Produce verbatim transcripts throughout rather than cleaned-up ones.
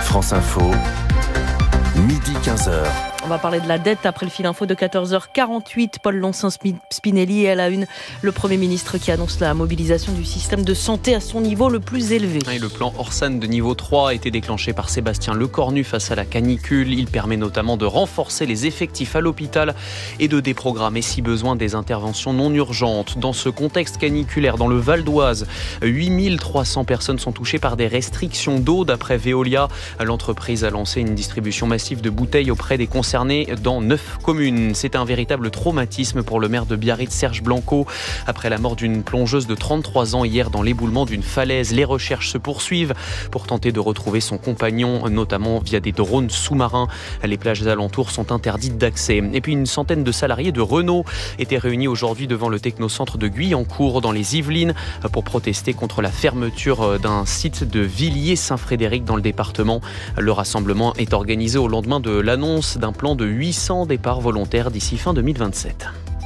France Info, midi quinze heures. On va parler de la dette après le fil info de quatorze heures quarante-huit. Paul Lonsin-Spinelli est à la une. Le Premier ministre qui annonce la mobilisation du système de santé à son niveau le plus élevé. Et le plan Orsan de niveau trois a été déclenché par Sébastien Lecornu face à la canicule. Il permet notamment de renforcer les effectifs à l'hôpital et de déprogrammer si besoin des interventions non urgentes. Dans ce contexte caniculaire, dans le Val d'Oise, huit mille trois cents personnes sont touchées par des restrictions d'eau. D'après Veolia, l'entreprise a lancé une distribution massive de bouteilles auprès des concernés dans neuf communes. C'est un véritable traumatisme pour le maire de Biarritz, Serge Blanco. Après la mort d'une plongeuse de trente-trois ans hier dans l'éboulement d'une falaise, les recherches se poursuivent pour tenter de retrouver son compagnon, notamment via des drones sous-marins. Les plages alentours sont interdites d'accès. Et puis une centaine de salariés de Renault étaient réunis aujourd'hui devant le technocentre de Guyancourt dans les Yvelines pour protester contre la fermeture d'un site de Villiers-Saint-Frédéric dans le département. Le rassemblement est organisé au lendemain de l'annonce d'un plan de huit cents départs volontaires d'ici fin deux mille vingt-sept.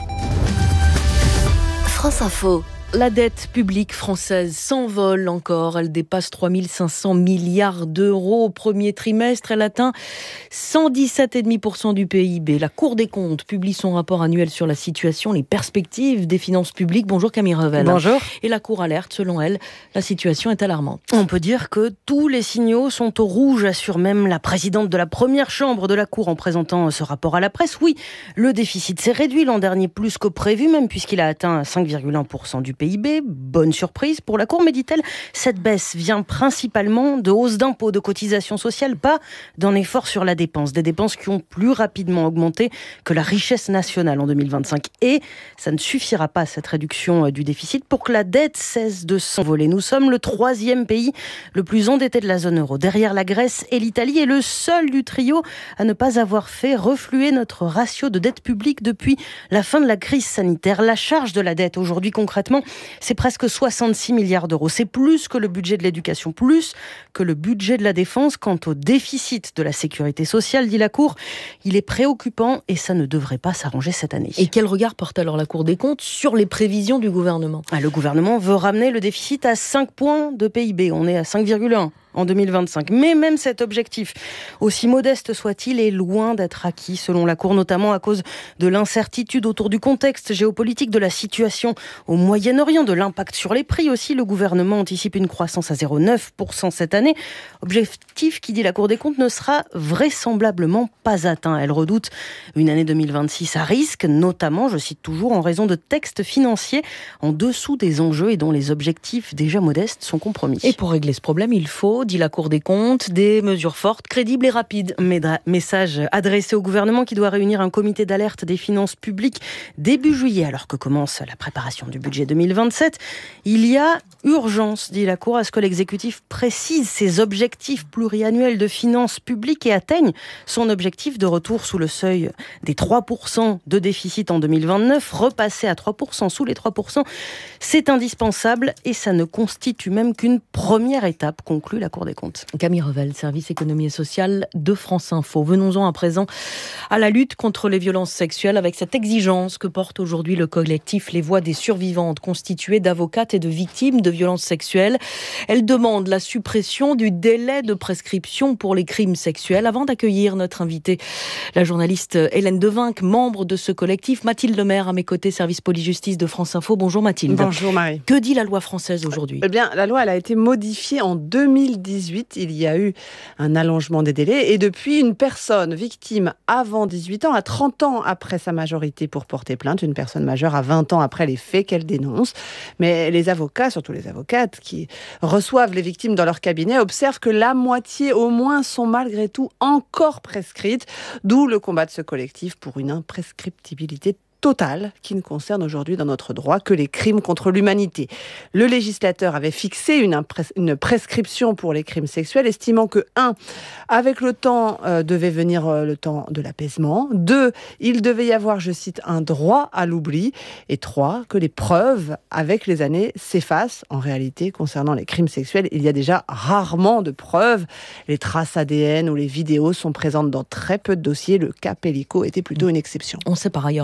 France Info. La dette publique française s'envole encore. Elle dépasse trois mille cinq cents milliards d'euros au premier trimestre. Elle atteint cent dix-sept virgule cinq pour cent du P I B. La Cour des comptes publie son rapport annuel sur la situation, les perspectives des finances publiques. Bonjour Camille Revel. Bonjour. Et la Cour alerte, selon elle, la situation est alarmante. On peut dire que tous les signaux sont au rouge, assure même la présidente de la première chambre de la Cour en présentant ce rapport à la presse. Oui, le déficit s'est réduit l'an dernier plus que prévu, même puisqu'il a atteint cinq virgule un pour cent du P I B. Bonne surprise pour la Cour, mais dit-elle, cette baisse vient principalement de hausses d'impôts, de cotisations sociales, pas d'un effort sur la dépense. Des dépenses qui ont plus rapidement augmenté que la richesse nationale en deux mille vingt-cinq. Et ça ne suffira pas, cette réduction du déficit, pour que la dette cesse de s'envoler. Nous sommes le troisième pays le plus endetté de la zone euro, derrière la Grèce et l'Italie, et le seul du trio à ne pas avoir fait refluer notre ratio de dette publique depuis la fin de la crise sanitaire. La charge de la dette, aujourd'hui, concrètement, c'est presque soixante-six milliards d'euros. C'est plus que le budget de l'éducation, plus que le budget de la défense. Quant au déficit de la sécurité sociale, dit la Cour, il est préoccupant et ça ne devrait pas s'arranger cette année. Et quel regard porte alors la Cour des comptes sur les prévisions du gouvernement ? Ah, le gouvernement veut ramener le déficit à cinq points de P I B. On est à cinq virgule un. En deux mille vingt-cinq. Mais même cet objectif, aussi modeste soit-il, est loin d'être acquis, selon la Cour, notamment à cause de l'incertitude autour du contexte géopolitique, de la situation au Moyen-Orient, de l'impact sur les prix aussi. Le gouvernement anticipe une croissance à zéro virgule neuf pour cent cette année. Objectif qui, dit la Cour des comptes, ne sera vraisemblablement pas atteint. Elle redoute une année deux mille vingt-six à risque, notamment, je cite toujours, en raison de textes financiers en dessous des enjeux et dont les objectifs déjà modestes sont compromis. Et pour régler ce problème, il faut, dit la Cour des comptes, des mesures fortes, crédibles et rapides. Message adressé au gouvernement qui doit réunir un comité d'alerte des finances publiques début juillet, alors que commence la préparation du budget deux mille vingt-sept. Il y a urgence, dit la Cour, à ce que l'exécutif précise ses objectifs pluriannuels de finances publiques et atteigne son objectif de retour sous le seuil des trois pour cent de déficit en deux mille vingt-neuf. Repasser à trois pour cent, sous les trois pour cent, c'est indispensable et ça ne constitue même qu'une première étape, conclut la Cour des comptes. Camille Revel, service économie et social de France Info. Venons-en à présent à la lutte contre les violences sexuelles avec cette exigence que porte aujourd'hui le collectif Les Voix des Survivantes, constitué d'avocates et de victimes de violences sexuelles. Elle demande la suppression du délai de prescription pour les crimes sexuels. Avant d'accueillir notre invitée, la journaliste Hélène Devinck, membre de ce collectif, Mathilde Lemaire à mes côtés, service police-justice de France Info. Bonjour Mathilde. Bonjour Marie. Que dit la loi française aujourd'hui ? Eh bien, la loi elle a été modifiée en deux mille dix-huit. Il y a eu un allongement des délais et depuis, une personne victime avant dix-huit ans a trente ans après sa majorité pour porter plainte. Une personne majeure a vingt ans après les faits qu'elle dénonce. Mais les avocats, surtout les avocates qui reçoivent les victimes dans leur cabinet, observent que la moitié au moins sont malgré tout encore prescrites. D'où le combat de ce collectif pour une imprescriptibilité totale qui ne concerne aujourd'hui dans notre droit que les crimes contre l'humanité. Le législateur avait fixé une, impres- une prescription pour les crimes sexuels, estimant que, un, avec le temps euh, devait venir euh, le temps de l'apaisement, deux, il devait y avoir, je cite, un droit à l'oubli, et trois, que les preuves, avec les années, s'effacent. En réalité, concernant les crimes sexuels, il y a déjà rarement de preuves. Les traces A D N ou les vidéos sont présentes dans très peu de dossiers. Le cas Pellico était plutôt une exception. On sait par ailleurs, Mathilde,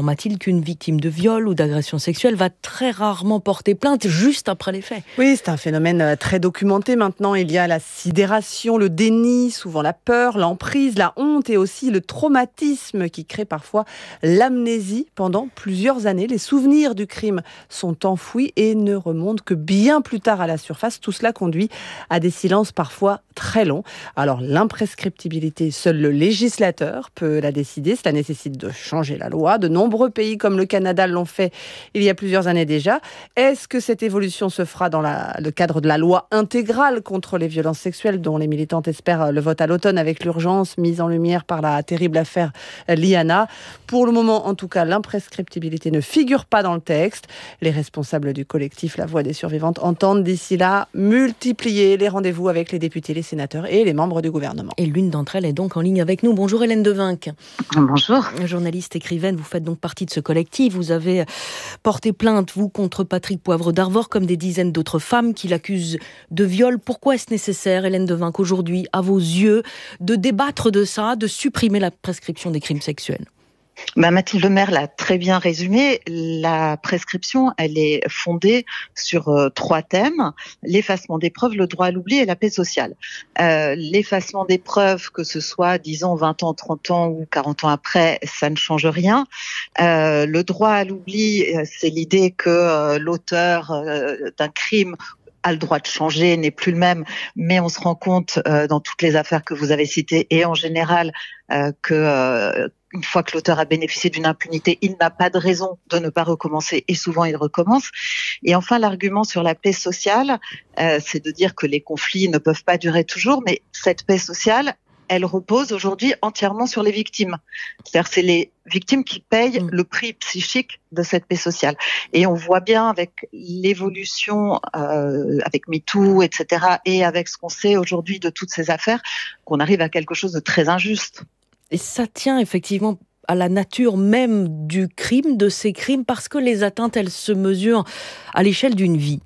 qu'une victime de viol ou d'agression sexuelle va très rarement porter plainte juste après les faits. Oui, c'est un phénomène très documenté maintenant. Il y a la sidération, le déni, souvent la peur, l'emprise, la honte et aussi le traumatisme qui crée parfois l'amnésie pendant plusieurs années. Les souvenirs du crime sont enfouis et ne remontent que bien plus tard à la surface. Tout cela conduit à des silences parfois très longs. Alors l'imprescriptibilité, seul le législateur peut la décider. Cela nécessite de changer la loi. De nombreux pays comme le Canada l'ont fait il y a plusieurs années déjà. Est-ce que cette évolution se fera dans la, le cadre de la loi intégrale contre les violences sexuelles dont les militantes espèrent le vote à l'automne avec l'urgence mise en lumière par la terrible affaire Liana? Pour le moment, en tout cas, l'imprescriptibilité ne figure pas dans le texte. Les responsables du collectif La Voix des Survivantes entendent d'ici là multiplier les rendez-vous avec les députés, les sénateurs et les membres du gouvernement. Et l'une d'entre elles est donc en ligne avec nous. Bonjour Hélène Devinck. Bonjour. Journaliste, écrivaine, vous faites donc partie de ce collectif. Vous avez porté plainte, vous, contre Patrick Poivre d'Arvor, comme des dizaines d'autres femmes qui l'accusent de viol. Pourquoi est-ce nécessaire, Hélène Devinck, aujourd'hui, à vos yeux, de débattre de ça, de supprimer la prescription des crimes sexuels ? Bah, Mathilde Lemaire l'a très bien résumé. La prescription, elle est fondée sur euh, trois thèmes: l'effacement des preuves, le droit à l'oubli et la paix sociale. Euh, l'effacement des preuves, que ce soit dix ans, vingt ans, trente ans ou quarante ans après, ça ne change rien. Euh, le droit à l'oubli, c'est l'idée que euh, l'auteur euh, d'un crime a le droit de changer, n'est plus le même, mais on se rend compte euh, dans toutes les affaires que vous avez citées et en général euh, que euh, une fois que l'auteur a bénéficié d'une impunité, il n'a pas de raison de ne pas recommencer et souvent il recommence. Et enfin, l'argument sur la paix sociale, euh, c'est de dire que les conflits ne peuvent pas durer toujours, mais cette paix sociale, elle repose aujourd'hui entièrement sur les victimes. C'est-à-dire c'est les victimes qui payent mmh. le prix psychique de cette paix sociale. Et on voit bien avec l'évolution, euh, avec MeToo, et cetera, et avec ce qu'on sait aujourd'hui de toutes ces affaires, qu'on arrive à quelque chose de très injuste. Et ça tient effectivement à la nature même du crime, de ces crimes, parce que les atteintes, elles se mesurent à l'échelle d'une vie.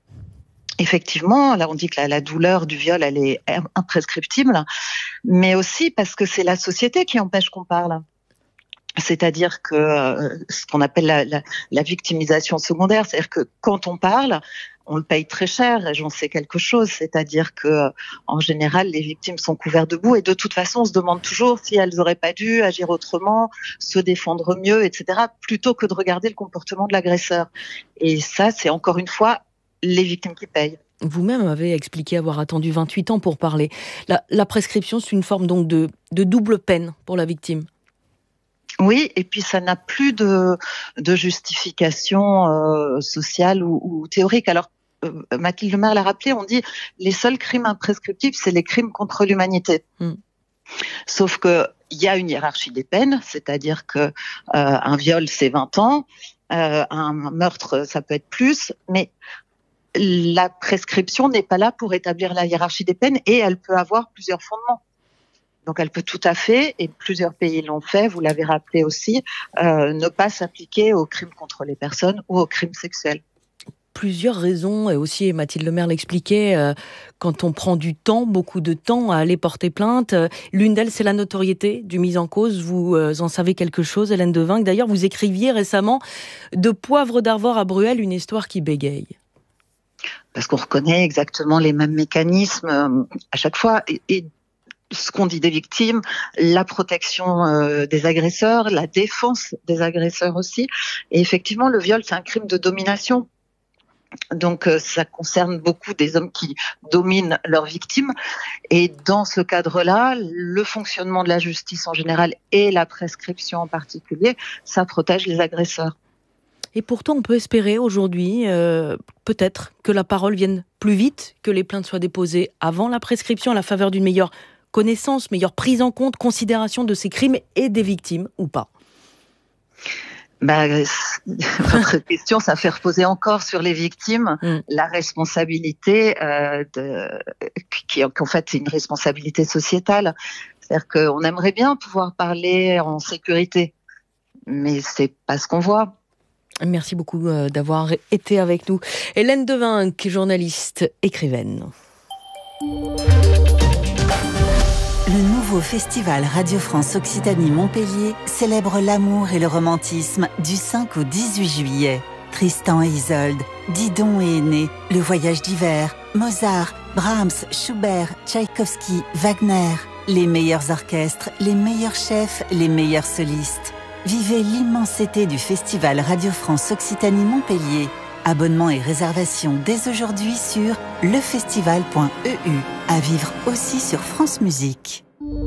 Effectivement, là on dit que la, la douleur du viol, elle est imprescriptible, mais aussi parce que c'est la société qui empêche qu'on parle. C'est-à-dire que euh, ce qu'on appelle la, la, la victimisation secondaire, c'est-à-dire que quand on parle, on le paye très cher, et j'en sais quelque chose, c'est-à-dire que en général, les victimes sont couvertes de boue, et de toute façon, on se demande toujours si elles n'auraient pas dû agir autrement, se défendre mieux, et cetera, plutôt que de regarder le comportement de l'agresseur. Et ça, c'est encore une fois les victimes qui payent. Vous-même avez expliqué avoir attendu vingt-huit ans pour parler. La, la prescription, c'est une forme donc de, de double peine pour la victime. Oui, et puis ça n'a plus de, de justification euh, sociale ou, ou théorique. Alors, euh, Mathilde Lemaire l'a rappelé, on dit les seuls crimes imprescriptibles, c'est les crimes contre l'humanité. Mm. Sauf que il y a une hiérarchie des peines, c'est-à-dire que euh, un viol, c'est vingt ans, euh, un meurtre, ça peut être plus, mais la prescription n'est pas là pour établir la hiérarchie des peines et elle peut avoir plusieurs fondements. Donc elle peut tout à fait, et plusieurs pays l'ont fait, vous l'avez rappelé aussi, euh, ne pas s'appliquer aux crimes contre les personnes ou aux crimes sexuels. Plusieurs raisons, et aussi Mathilde Lemaire l'expliquait, euh, quand on prend du temps, beaucoup de temps à aller porter plainte, euh, l'une d'elles c'est la notoriété du mis en cause. Vous euh, en savez quelque chose, Hélène Devinck. D'ailleurs, vous écriviez récemment de Poivre d'Arvor à Bruel, une histoire qui bégaye. Parce qu'on reconnaît exactement les mêmes mécanismes euh, à chaque fois. Et, et ce qu'on dit des victimes, la protection euh, des agresseurs, la défense des agresseurs aussi. Et effectivement, le viol, c'est un crime de domination. Donc euh, ça concerne beaucoup des hommes qui dominent leurs victimes. Et dans ce cadre-là, le fonctionnement de la justice en général et la prescription en particulier, ça protège les agresseurs. Et pourtant, on peut espérer aujourd'hui, euh, peut-être, que la parole vienne plus vite, que les plaintes soient déposées avant la prescription, à la faveur d'une meilleure connaissance, meilleure prise en compte, considération de ces crimes et des victimes, ou pas. Bah, votre question, ça fait reposer encore sur les victimes mm. la responsabilité, euh, de, qui en fait c'est une responsabilité sociétale. C'est-à-dire qu'on aimerait bien pouvoir parler en sécurité, mais c'est pas ce qu'on voit. Merci beaucoup d'avoir été avec nous. Hélène Devinck, journaliste, écrivaine. Le nouveau Festival Radio France Occitanie Montpellier célèbre l'amour et le romantisme du cinq au dix-huit juillet. Tristan et Isolde, Didon et Aîné, Le Voyage d'hiver, Mozart, Brahms, Schubert, Tchaïkovski, Wagner. Les meilleurs orchestres, les meilleurs chefs, les meilleurs solistes. Vivez l'immensité du Festival Radio France Occitanie Montpellier. Abonnements et réservations dès aujourd'hui sur lefestival point e u. À vivre aussi sur France Musique.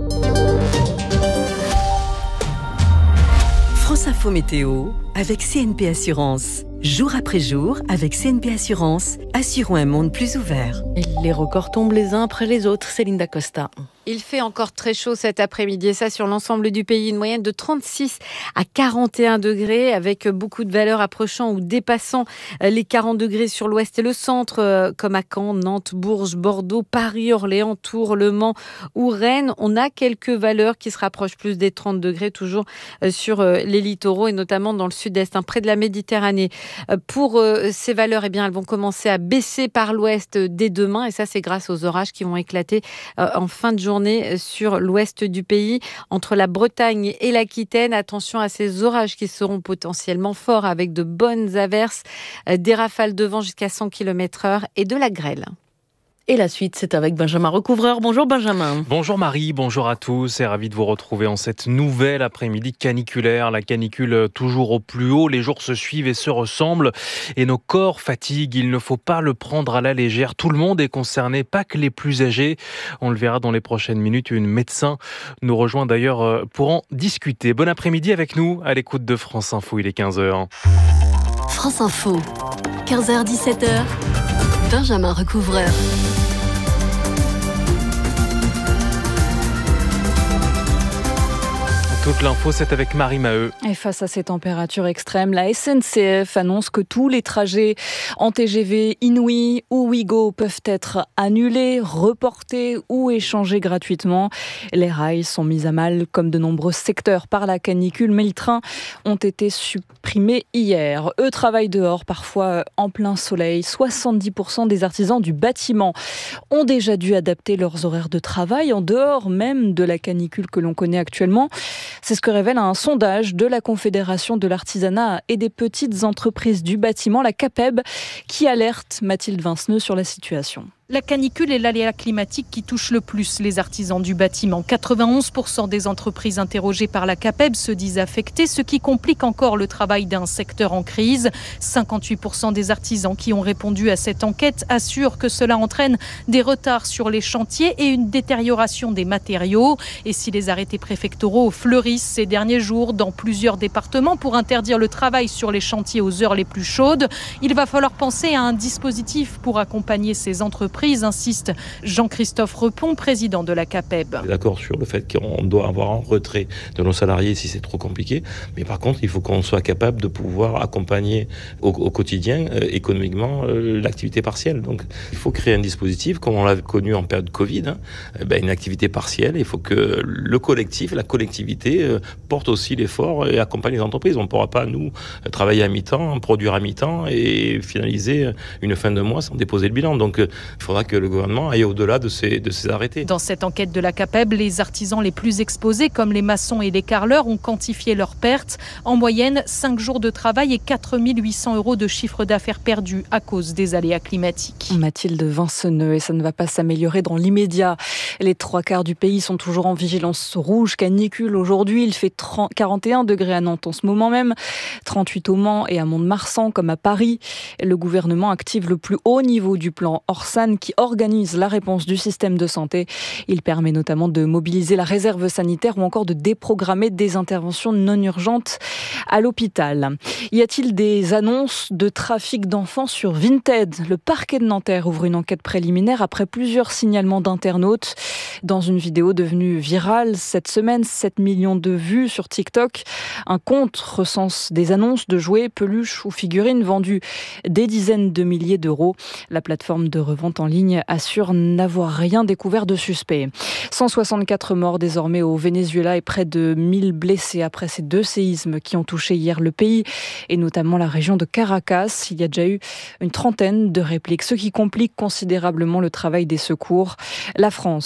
France Info Météo avec C N P Assurance. Jour après jour, avec C N P Assurance, assurons un monde plus ouvert. Et les records tombent les uns après les autres. Céline Dacosta. Il fait encore très chaud cet après-midi et ça sur l'ensemble du pays. Une moyenne de trente-six à quarante et un degrés avec beaucoup de valeurs approchant ou dépassant les quarante degrés sur l'ouest et le centre comme à Caen, Nantes, Bourges, Bordeaux, Paris, Orléans, Tours, Le Mans ou Rennes. On a quelques valeurs qui se rapprochent plus des trente degrés toujours sur les littoraux et notamment dans le sud-est, hein, près de la Méditerranée. Pour ces valeurs, eh bien, elles vont commencer à baisser par l'ouest dès demain et ça c'est grâce aux orages qui vont éclater en fin de journée sur l'ouest du pays, entre la Bretagne et l'Aquitaine. Attention à ces orages qui seront potentiellement forts avec de bonnes averses, des rafales de vent jusqu'à cent kilomètres heure et de la grêle. Et la suite, c'est avec Benjamin Recouvreur. Bonjour Benjamin. Bonjour Marie, bonjour à tous et ravi de vous retrouver en cette nouvelle après-midi caniculaire. La canicule toujours au plus haut, les jours se suivent et se ressemblent et nos corps fatiguent. Il ne faut pas le prendre à la légère. Tout le monde est concerné, pas que les plus âgés. On le verra dans les prochaines minutes. Une médecin nous rejoint d'ailleurs pour en discuter. Bon après-midi avec nous à l'écoute de France Info, il est quinze heures. France Info, quinze heures dix-sept heures, Benjamin Recouvreur. Toute l'info, c'est avec Marie Maheu. Et face à ces températures extrêmes, la S N C F annonce que tous les trajets en T G V Inouï ou Ouigo peuvent être annulés, reportés ou échangés gratuitement. Les rails sont mis à mal comme de nombreux secteurs par la canicule, mais les trains ont été supprimés hier. Eux travaillent dehors, parfois en plein soleil. soixante-dix pour cent des artisans du bâtiment ont déjà dû adapter leurs horaires de travail en dehors même de la canicule que l'on connaît actuellement. C'est ce que révèle un sondage de la Confédération de l'artisanat et des petites entreprises du bâtiment, la CAPEB, qui alerte Mathilde Vinceneux sur la situation. La canicule est l'aléa climatique qui touche le plus les artisans du bâtiment. quatre-vingt-onze pour cent des entreprises interrogées par la CAPEB se disent affectées, ce qui complique encore le travail d'un secteur en crise. cinquante-huit pour cent des artisans qui ont répondu à cette enquête assurent que cela entraîne des retards sur les chantiers et une détérioration des matériaux. Et si les arrêtés préfectoraux fleurissent ces derniers jours dans plusieurs départements pour interdire le travail sur les chantiers aux heures les plus chaudes, il va falloir penser à un dispositif pour accompagner ces entreprises, insiste Jean-Christophe Repon, président de la CAPEB. On est d'accord sur le fait qu'on doit avoir un retrait de nos salariés si c'est trop compliqué, mais par contre, il faut qu'on soit capable de pouvoir accompagner au, au quotidien, euh, économiquement, euh, l'activité partielle. Donc, il faut créer un dispositif, comme on l'a connu en période Covid, hein, euh, ben, une activité partielle. Il faut que le collectif, la collectivité, euh, porte aussi l'effort et accompagne les entreprises. On ne pourra pas, nous, travailler à mi-temps, produire à mi-temps et finaliser une fin de mois sans déposer le bilan. Donc, euh, il faudra que le gouvernement aille au-delà de ces, de ces arrêtés. Dans cette enquête de la CAPEB, les artisans les plus exposés, comme les maçons et les carreleurs, ont quantifié leurs pertes. En moyenne, cinq jours de travail et quatre mille huit cents euros de chiffre d'affaires perdus à cause des aléas climatiques. Mathilde Vinceneux, et ça ne va pas s'améliorer dans l'immédiat. Les trois quarts du pays sont toujours en vigilance rouge, canicule. Aujourd'hui, il fait trente, quarante et un degrés à Nantes en ce moment même, trente-huit au Mans et à Mont-de-Marsan, comme à Paris. Le gouvernement active le plus haut niveau du plan Orsan, qui organise la réponse du système de santé. Il permet notamment de mobiliser la réserve sanitaire ou encore de déprogrammer des interventions non urgentes à l'hôpital. Y a-t-il des annonces de trafic d'enfants sur Vinted ? Le parquet de Nanterre ouvre une enquête préliminaire après plusieurs signalements d'internautes. Dans une vidéo devenue virale cette semaine, sept millions de vues sur TikTok, un compte recense des annonces de jouets, peluches ou figurines vendues des dizaines de milliers d'euros. La plateforme de revente en ligne assure n'avoir rien découvert de suspect. cent soixante-quatre morts désormais au Venezuela et près de mille blessés après ces deux séismes qui ont touché hier le pays et notamment la région de Caracas. Il y a déjà eu une trentaine de répliques, ce qui complique considérablement le travail des secours. La France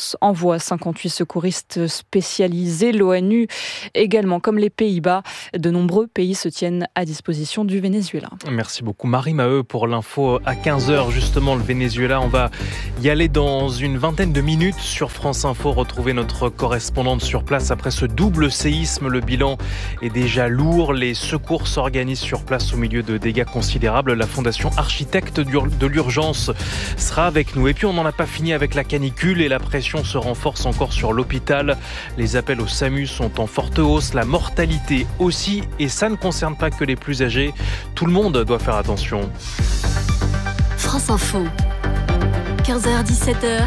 France envoie cinquante-huit secouristes spécialisés. L'ONU également, comme les Pays-Bas. De nombreux pays se tiennent à disposition du Venezuela. Merci beaucoup Marie Maheu pour l'info à quinze heures. Justement, le Venezuela, on va y aller dans une vingtaine de minutes sur France Info. Retrouver notre correspondante sur place après ce double séisme. Le bilan est déjà lourd. Les secours s'organisent sur place au milieu de dégâts considérables. La Fondation Architectes de l'Urgence sera avec nous. Et puis on n'en a pas fini avec la canicule et la pression se renforce encore sur l'hôpital. Les appels au SAMU sont en forte hausse, la mortalité aussi, et ça ne concerne pas que les plus âgés. Tout le monde doit faire attention. France Info, quinze heures dix-sept heures,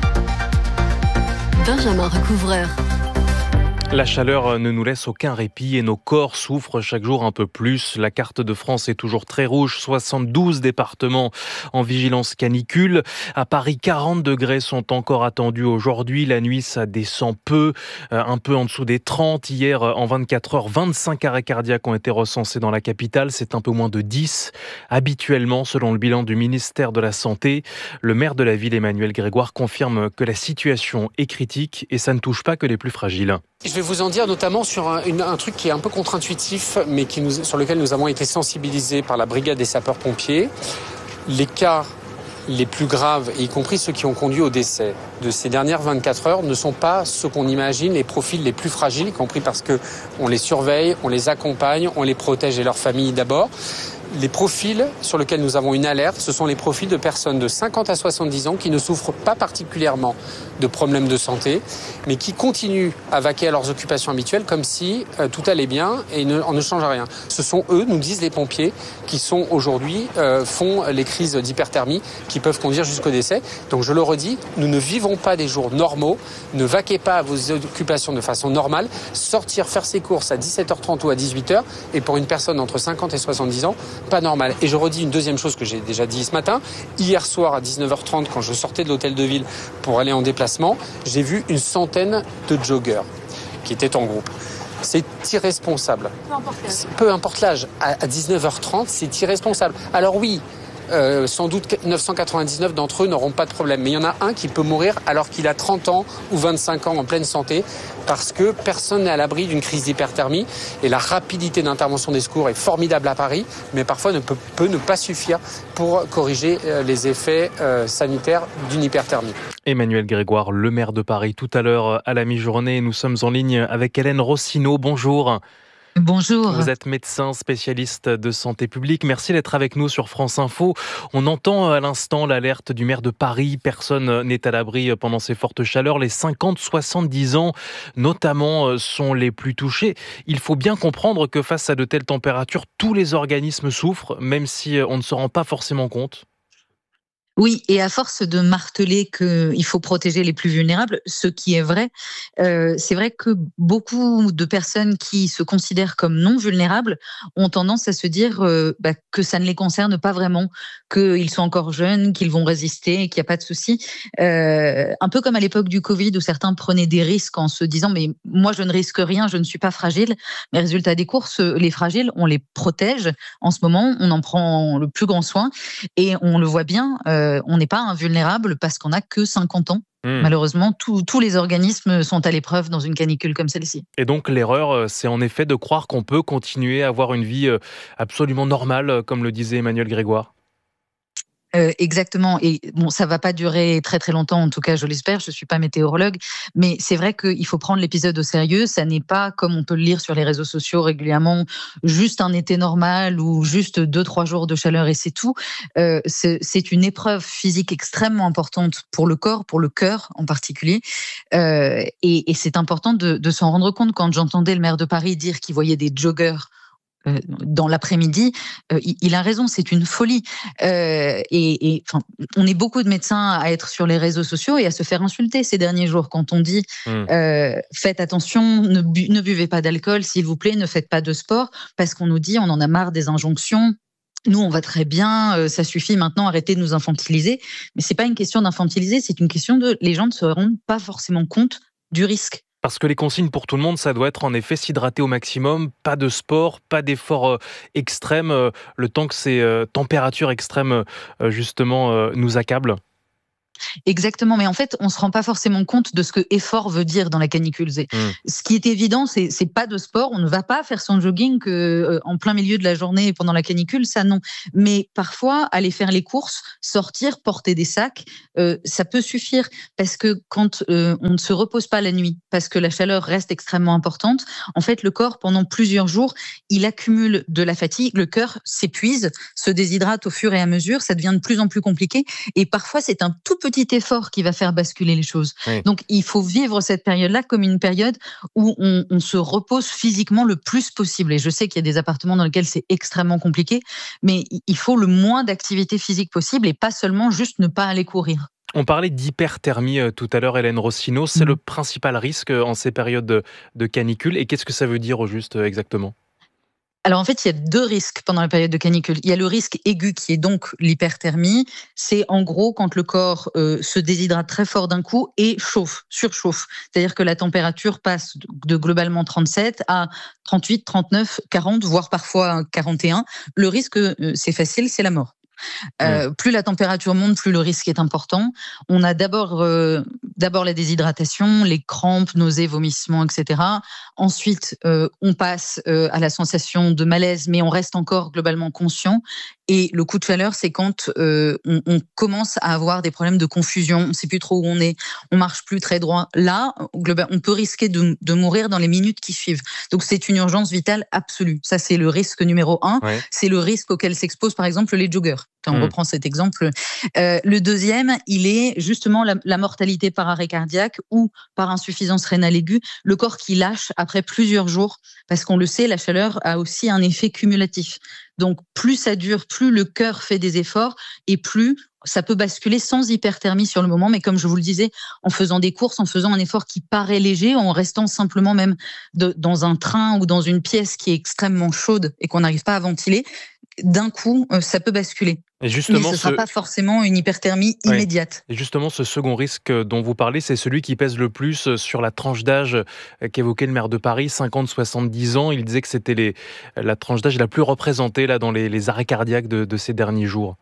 Benjamin Recouvreur. La chaleur ne nous laisse aucun répit et nos corps souffrent chaque jour un peu plus. La carte de France est toujours très rouge, soixante-douze départements en vigilance canicule. À Paris, quarante degrés sont encore attendus aujourd'hui. La nuit, ça descend peu, un peu en dessous des trente. Hier, en vingt-quatre heures, vingt-cinq arrêts cardiaques ont été recensés dans la capitale. C'est un peu moins de dix habituellement, selon le bilan du ministère de la Santé. Le maire de la ville, Emmanuel Grégoire, confirme que la situation est critique et ça ne touche pas que les plus fragiles. Je vais vous en dire notamment sur un, une, un truc qui est un peu contre-intuitif, mais qui nous, sur lequel nous avons été sensibilisés par la brigade des sapeurs-pompiers. Les cas les plus graves, y compris ceux qui ont conduit au décès de ces dernières vingt-quatre heures, ne sont pas ceux qu'on imagine, les profils les plus fragiles, y compris parce qu'on les surveille, on les accompagne, on les protège et leurs familles d'abord. Les profils sur lesquels nous avons une alerte, ce sont les profils de personnes de cinquante à soixante-dix ans qui ne souffrent pas particulièrement de problèmes de santé, mais qui continuent à vaquer à leurs occupations habituelles comme si euh, tout allait bien et ne, on ne change rien. Ce sont eux, nous disent les pompiers, qui sont aujourd'hui, euh, font les crises d'hyperthermie qui peuvent conduire jusqu'au décès. Donc je le redis, nous ne vivons pas des jours normaux, ne vaquez pas à vos occupations de façon normale, sortir faire ses courses à dix-sept heures trente ou à dix-huit heures, et pour une personne entre cinquante et soixante-dix ans, pas normal. Et je redis une deuxième chose que j'ai déjà dit ce matin. Hier soir à dix-neuf heures trente, quand je sortais de l'hôtel de ville pour aller en déplacement, j'ai vu une centaine de joggers qui étaient en groupe. C'est irresponsable. Peu importe l'âge. Peu importe l'âge. À dix-neuf heures trente, c'est irresponsable. Alors oui, Euh, sans doute neuf cent quatre-vingt-dix-neuf d'entre eux n'auront pas de problème. Mais il y en a un qui peut mourir alors qu'il a trente ans ou vingt-cinq ans en pleine santé parce que personne n'est à l'abri d'une crise d'hyperthermie. Et la rapidité d'intervention des secours est formidable à Paris, mais parfois ne peut, peut ne pas suffire pour corriger euh, les effets euh, sanitaires d'une hyperthermie. Emmanuel Grégoire, le maire de Paris, tout à l'heure à la mi-journée. Nous sommes en ligne avec Hélène Rossineau. Bonjour. Bonjour. Vous êtes médecin spécialiste de santé publique. Merci d'être avec nous sur France Info. On entend à l'instant l'alerte du maire de Paris. Personne n'est à l'abri pendant ces fortes chaleurs. Les cinquante à soixante-dix ans, notamment, sont les plus touchés. Il faut bien comprendre que face à de telles températures, tous les organismes souffrent, même si on ne se rend pas forcément compte. Oui, et à force de marteler qu'il faut protéger les plus vulnérables, ce qui est vrai, euh, c'est vrai que beaucoup de personnes qui se considèrent comme non vulnérables ont tendance à se dire euh, bah, que ça ne les concerne pas vraiment, qu'ils sont encore jeunes, qu'ils vont résister, qu'il n'y a pas de souci. Euh, un peu comme à l'époque du Covid où certains prenaient des risques en se disant « mais moi je ne risque rien, je ne suis pas fragile ». Mais résultat des courses, les fragiles, on les protège. En ce moment, on en prend le plus grand soin et on le voit bien, euh, on n'est pas invulnérable parce qu'on n'a que cinquante ans. Mmh. Malheureusement, tous, tous les organismes sont à l'épreuve dans une canicule comme celle-ci. Et donc l'erreur, c'est en effet de croire qu'on peut continuer à avoir une vie absolument normale, comme le disait Emmanuel Grégoire. Euh, exactement. Et bon, ça va pas durer très très longtemps, en tout cas, je l'espère. Je suis pas météorologue, mais c'est vrai qu'il faut prendre l'épisode au sérieux. Ça n'est pas, comme on peut le lire sur les réseaux sociaux régulièrement, juste un été normal ou juste deux trois jours de chaleur et c'est tout. Euh, c'est, c'est une épreuve physique extrêmement importante pour le corps, pour le cœur en particulier. Euh, et, et c'est important de, de s'en rendre compte. Quand j'entendais le maire de Paris dire qu'il voyait des joggers dans l'après-midi, euh, il a raison, c'est une folie. Euh, et, et enfin, on est beaucoup de médecins à être sur les réseaux sociaux et à se faire insulter ces derniers jours quand on dit mmh. euh, faites attention, ne, bu- ne buvez pas d'alcool, s'il vous plaît, ne faites pas de sport, parce qu'on nous dit on en a marre des injonctions. Nous, on va très bien, euh, ça suffit maintenant, arrêtez de nous infantiliser. Mais c'est pas une question d'infantiliser, c'est une question de les gens ne se rendent pas forcément compte du risque. Parce que les consignes pour tout le monde, ça doit être en effet s'hydrater au maximum, pas de sport, pas d'efforts euh, extrêmes, euh, le temps que ces euh, températures extrêmes euh, justement euh, nous accablent. Exactement, mais en fait, on se rend pas forcément compte de ce que effort veut dire dans la canicule. C'est, mmh. Ce qui est évident, c'est, c'est pas de sport. On ne va pas faire son jogging que, euh, en plein milieu de la journée pendant la canicule, ça non. Mais parfois, aller faire les courses, sortir, porter des sacs, euh, ça peut suffire parce que quand euh, on ne se repose pas la nuit, parce que la chaleur reste extrêmement importante, en fait, le corps pendant plusieurs jours, il accumule de la fatigue, le cœur s'épuise, se déshydrate au fur et à mesure, ça devient de plus en plus compliqué. Et parfois, c'est un tout petit effort qui va faire basculer les choses. Oui. Donc, il faut vivre cette période-là comme une période où on, on se repose physiquement le plus possible. Et je sais qu'il y a des appartements dans lesquels c'est extrêmement compliqué, mais il faut le moins d'activité physique possible et pas seulement juste ne pas aller courir. On parlait d'hyperthermie tout à l'heure, Hélène Rossineau. C'est mmh. le principal risque en ces périodes de, de canicule. Et qu'est-ce que ça veut dire au juste exactement ? Alors en fait, il y a deux risques pendant la période de canicule. Il y a le risque aigu qui est donc l'hyperthermie. C'est en gros quand le corps euh, se déshydrate très fort d'un coup et chauffe, surchauffe. C'est-à-dire que la température passe de globalement trente-sept à trente-huit, trente-neuf, quarante, voire parfois quarante et un. Le risque, euh, c'est facile, c'est la mort. Euh, mmh. Plus la température monte, plus le risque est important. On a d'abord, euh, d'abord la déshydratation, les crampes, nausées, vomissements, et cetera. Ensuite, euh, on passe euh, à la sensation de malaise, mais on reste encore globalement conscient. Et le coup de chaleur, c'est quand euh, on, on commence à avoir des problèmes de confusion, on ne sait plus trop où on est, on marche plus très droit. Là, on peut risquer de, de mourir dans les minutes qui suivent. Donc c'est une urgence vitale absolue. Ça, c'est le risque numéro un. Ouais. C'est le risque auquel s'exposent par exemple les joggeurs. On mmh. reprend cet exemple. Euh, le deuxième, il est justement la, la mortalité par arrêt cardiaque ou par insuffisance rénale aiguë, le corps qui lâche après plusieurs jours, parce qu'on le sait, la chaleur a aussi un effet cumulatif. Donc, plus ça dure, plus le cœur fait des efforts et plus ça peut basculer sans hyperthermie sur le moment. Mais comme je vous le disais, en faisant des courses, en faisant un effort qui paraît léger, en restant simplement même de, dans un train ou dans une pièce qui est extrêmement chaude et qu'on n'arrive pas à ventiler, d'un coup, ça peut basculer. Et justement, mais ce ne sera ce... pas forcément une hyperthermie oui. immédiate. Et justement, ce second risque dont vous parlez, c'est celui qui pèse le plus sur la tranche d'âge qu'évoquait le maire de Paris, cinquante à soixante-dix ans. Il disait que c'était les, la tranche d'âge la plus représentée là, dans les, les arrêts cardiaques de, de ces derniers jours.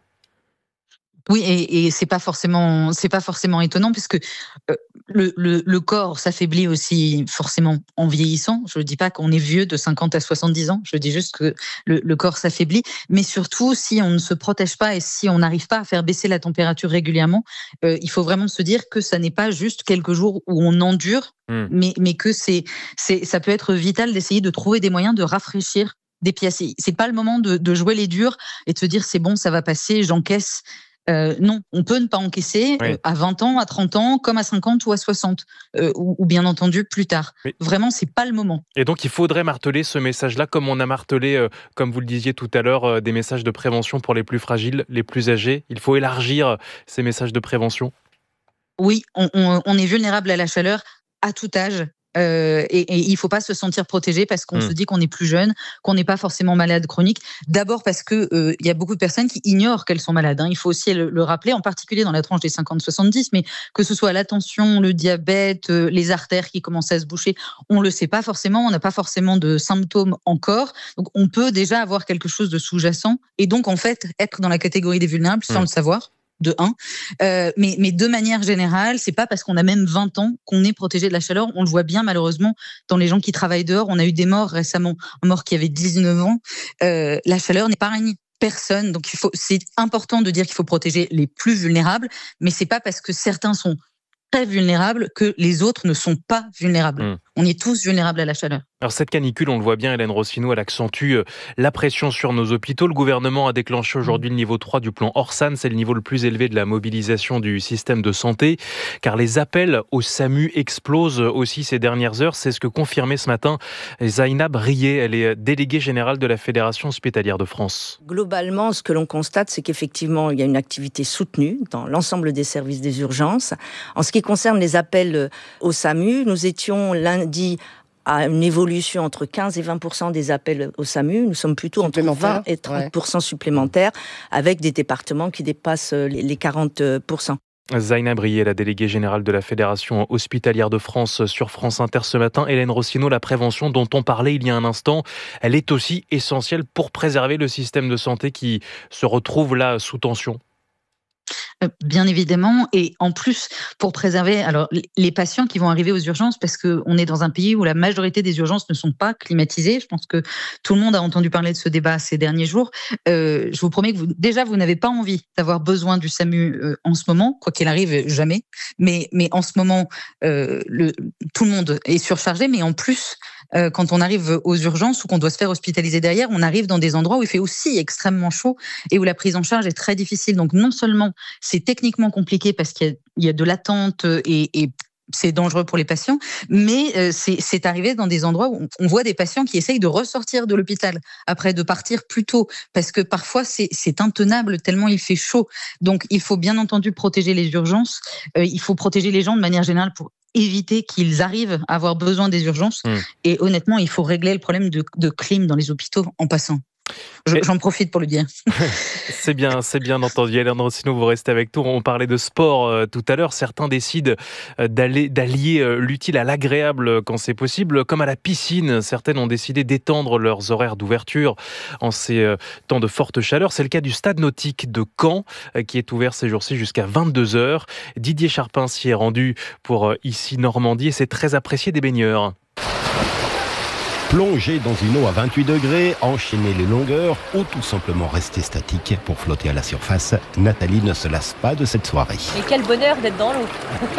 Oui, et, et c'est pas forcément, c'est pas forcément étonnant puisque euh, le, le, le corps s'affaiblit aussi forcément en vieillissant. Je ne dis pas qu'on est vieux de cinquante à soixante-dix ans. Je dis juste que le, le corps s'affaiblit. Mais surtout, si on ne se protège pas et si on n'arrive pas à faire baisser la température régulièrement, euh, il faut vraiment se dire que ça n'est pas juste quelques jours où on endure, mmh. mais, mais que c'est, c'est, ça peut être vital d'essayer de trouver des moyens de rafraîchir des pièces. C'est pas le moment de, de jouer les durs et de se dire c'est bon, ça va passer, j'encaisse. Euh, non, on peut ne pas encaisser oui. euh, à vingt ans, à trente ans, comme à cinquante ou à soixante, euh, ou, ou bien entendu plus tard. Oui. Vraiment, c'est pas le moment. Et donc, il faudrait marteler ce message-là, comme on a martelé, euh, comme vous le disiez tout à l'heure, euh, des messages de prévention pour les plus fragiles, les plus âgés. Il faut élargir ces messages de prévention. Oui, on, on, on est vulnérable à la chaleur à tout âge. Euh, et, et il ne faut pas se sentir protégé parce qu'on mmh. se dit qu'on est plus jeune, qu'on n'est pas forcément malade chronique. D'abord parce qu'il euh, y a beaucoup de personnes qui ignorent qu'elles sont malades. Hein. Il faut aussi le, le rappeler, en particulier dans la tranche des cinquante à soixante-dix, mais que ce soit la tension, le diabète, euh, les artères qui commencent à se boucher, on ne le sait pas forcément, on n'a pas forcément de symptômes encore. Donc on peut déjà avoir quelque chose de sous-jacent et donc en fait être dans la catégorie des vulnérables sans mmh. le savoir. De un, euh, mais, mais de manière générale, c'est pas parce qu'on a même vingt ans qu'on est protégé de la chaleur. On le voit bien malheureusement dans les gens qui travaillent dehors. On a eu des morts récemment, un mort qui avait dix-neuf ans. Euh, la chaleur n'épargne personne, donc il faut. C'est important de dire qu'il faut protéger les plus vulnérables, mais c'est pas parce que certains sont très vulnérables que les autres ne sont pas vulnérables. Mmh. On est tous vulnérables à la chaleur. Alors cette canicule, on le voit bien, Hélène Rossineau, elle accentue la pression sur nos hôpitaux. Le gouvernement a déclenché aujourd'hui le niveau trois du plan Orsan. C'est le niveau le plus élevé de la mobilisation du système de santé, car les appels au SAMU explosent aussi ces dernières heures. C'est ce que confirmait ce matin Zainab Rié. Elle est déléguée générale de la Fédération hospitalière de France. Globalement, ce que l'on constate, c'est qu'effectivement, il y a une activité soutenue dans l'ensemble des services des urgences. En ce qui concerne les appels au SAMU, nous étions lundi à une évolution entre quinze et vingt pour cent des appels au SAMU. Nous sommes plutôt entre vingt et trente pour cent ouais. supplémentaires, avec des départements qui dépassent les quarante pour cent. Zainab Rié, la déléguée générale de la Fédération hospitalière de France sur France Inter ce matin. Hélène Rossineau, la prévention dont on parlait il y a un instant, elle est aussi essentielle pour préserver le système de santé qui se retrouve là sous tension. Bien évidemment, et en plus pour préserver alors les patients qui vont arriver aux urgences, parce que on est dans un pays où la majorité des urgences ne sont pas climatisées. Je pense que tout le monde a entendu parler de ce débat ces derniers jours. Euh, je vous promets que vous, déjà vous n'avez pas envie d'avoir besoin du SAMU euh, en ce moment, quoi qu'il arrive, jamais. Mais mais en ce moment, euh, le, tout le monde est surchargé, mais en plus euh, quand on arrive aux urgences ou qu'on doit se faire hospitaliser derrière, on arrive dans des endroits où il fait aussi extrêmement chaud et où la prise en charge est très difficile. Donc non seulement c'est techniquement compliqué parce qu'il y a, il y a de l'attente et, et c'est dangereux pour les patients, mais euh, c'est, c'est arrivé dans des endroits où on voit des patients qui essayent de ressortir de l'hôpital après de partir plus tôt, parce que parfois c'est, c'est intenable tellement il fait chaud. Donc il faut bien entendu protéger les urgences, euh, il faut protéger les gens de manière générale pour éviter qu'ils arrivent à avoir besoin des urgences. Mmh. Et honnêtement, il faut régler le problème de, de clim dans les hôpitaux en passant. J'en profite pour le dire. C'est bien, c'est bien entendu. Hélène Rossineau, vous restez avec nous. On parlait de sport euh, tout à l'heure. Certains décident euh, d'aller, d'allier euh, l'utile à l'agréable quand c'est possible, comme à la piscine. Certaines ont décidé d'étendre leurs horaires d'ouverture en ces euh, temps de forte chaleur. C'est le cas du stade nautique de Caen, euh, qui est ouvert ces jours-ci jusqu'à vingt-deux heures. Didier Charpin s'y est rendu pour euh, ici Normandie et c'est très apprécié des baigneurs. Plonger dans une eau à vingt-huit degrés, enchaîner les longueurs ou tout simplement rester statique pour flotter à la surface, Nathalie ne se lasse pas de cette soirée. Mais quel bonheur d'être dans l'eau.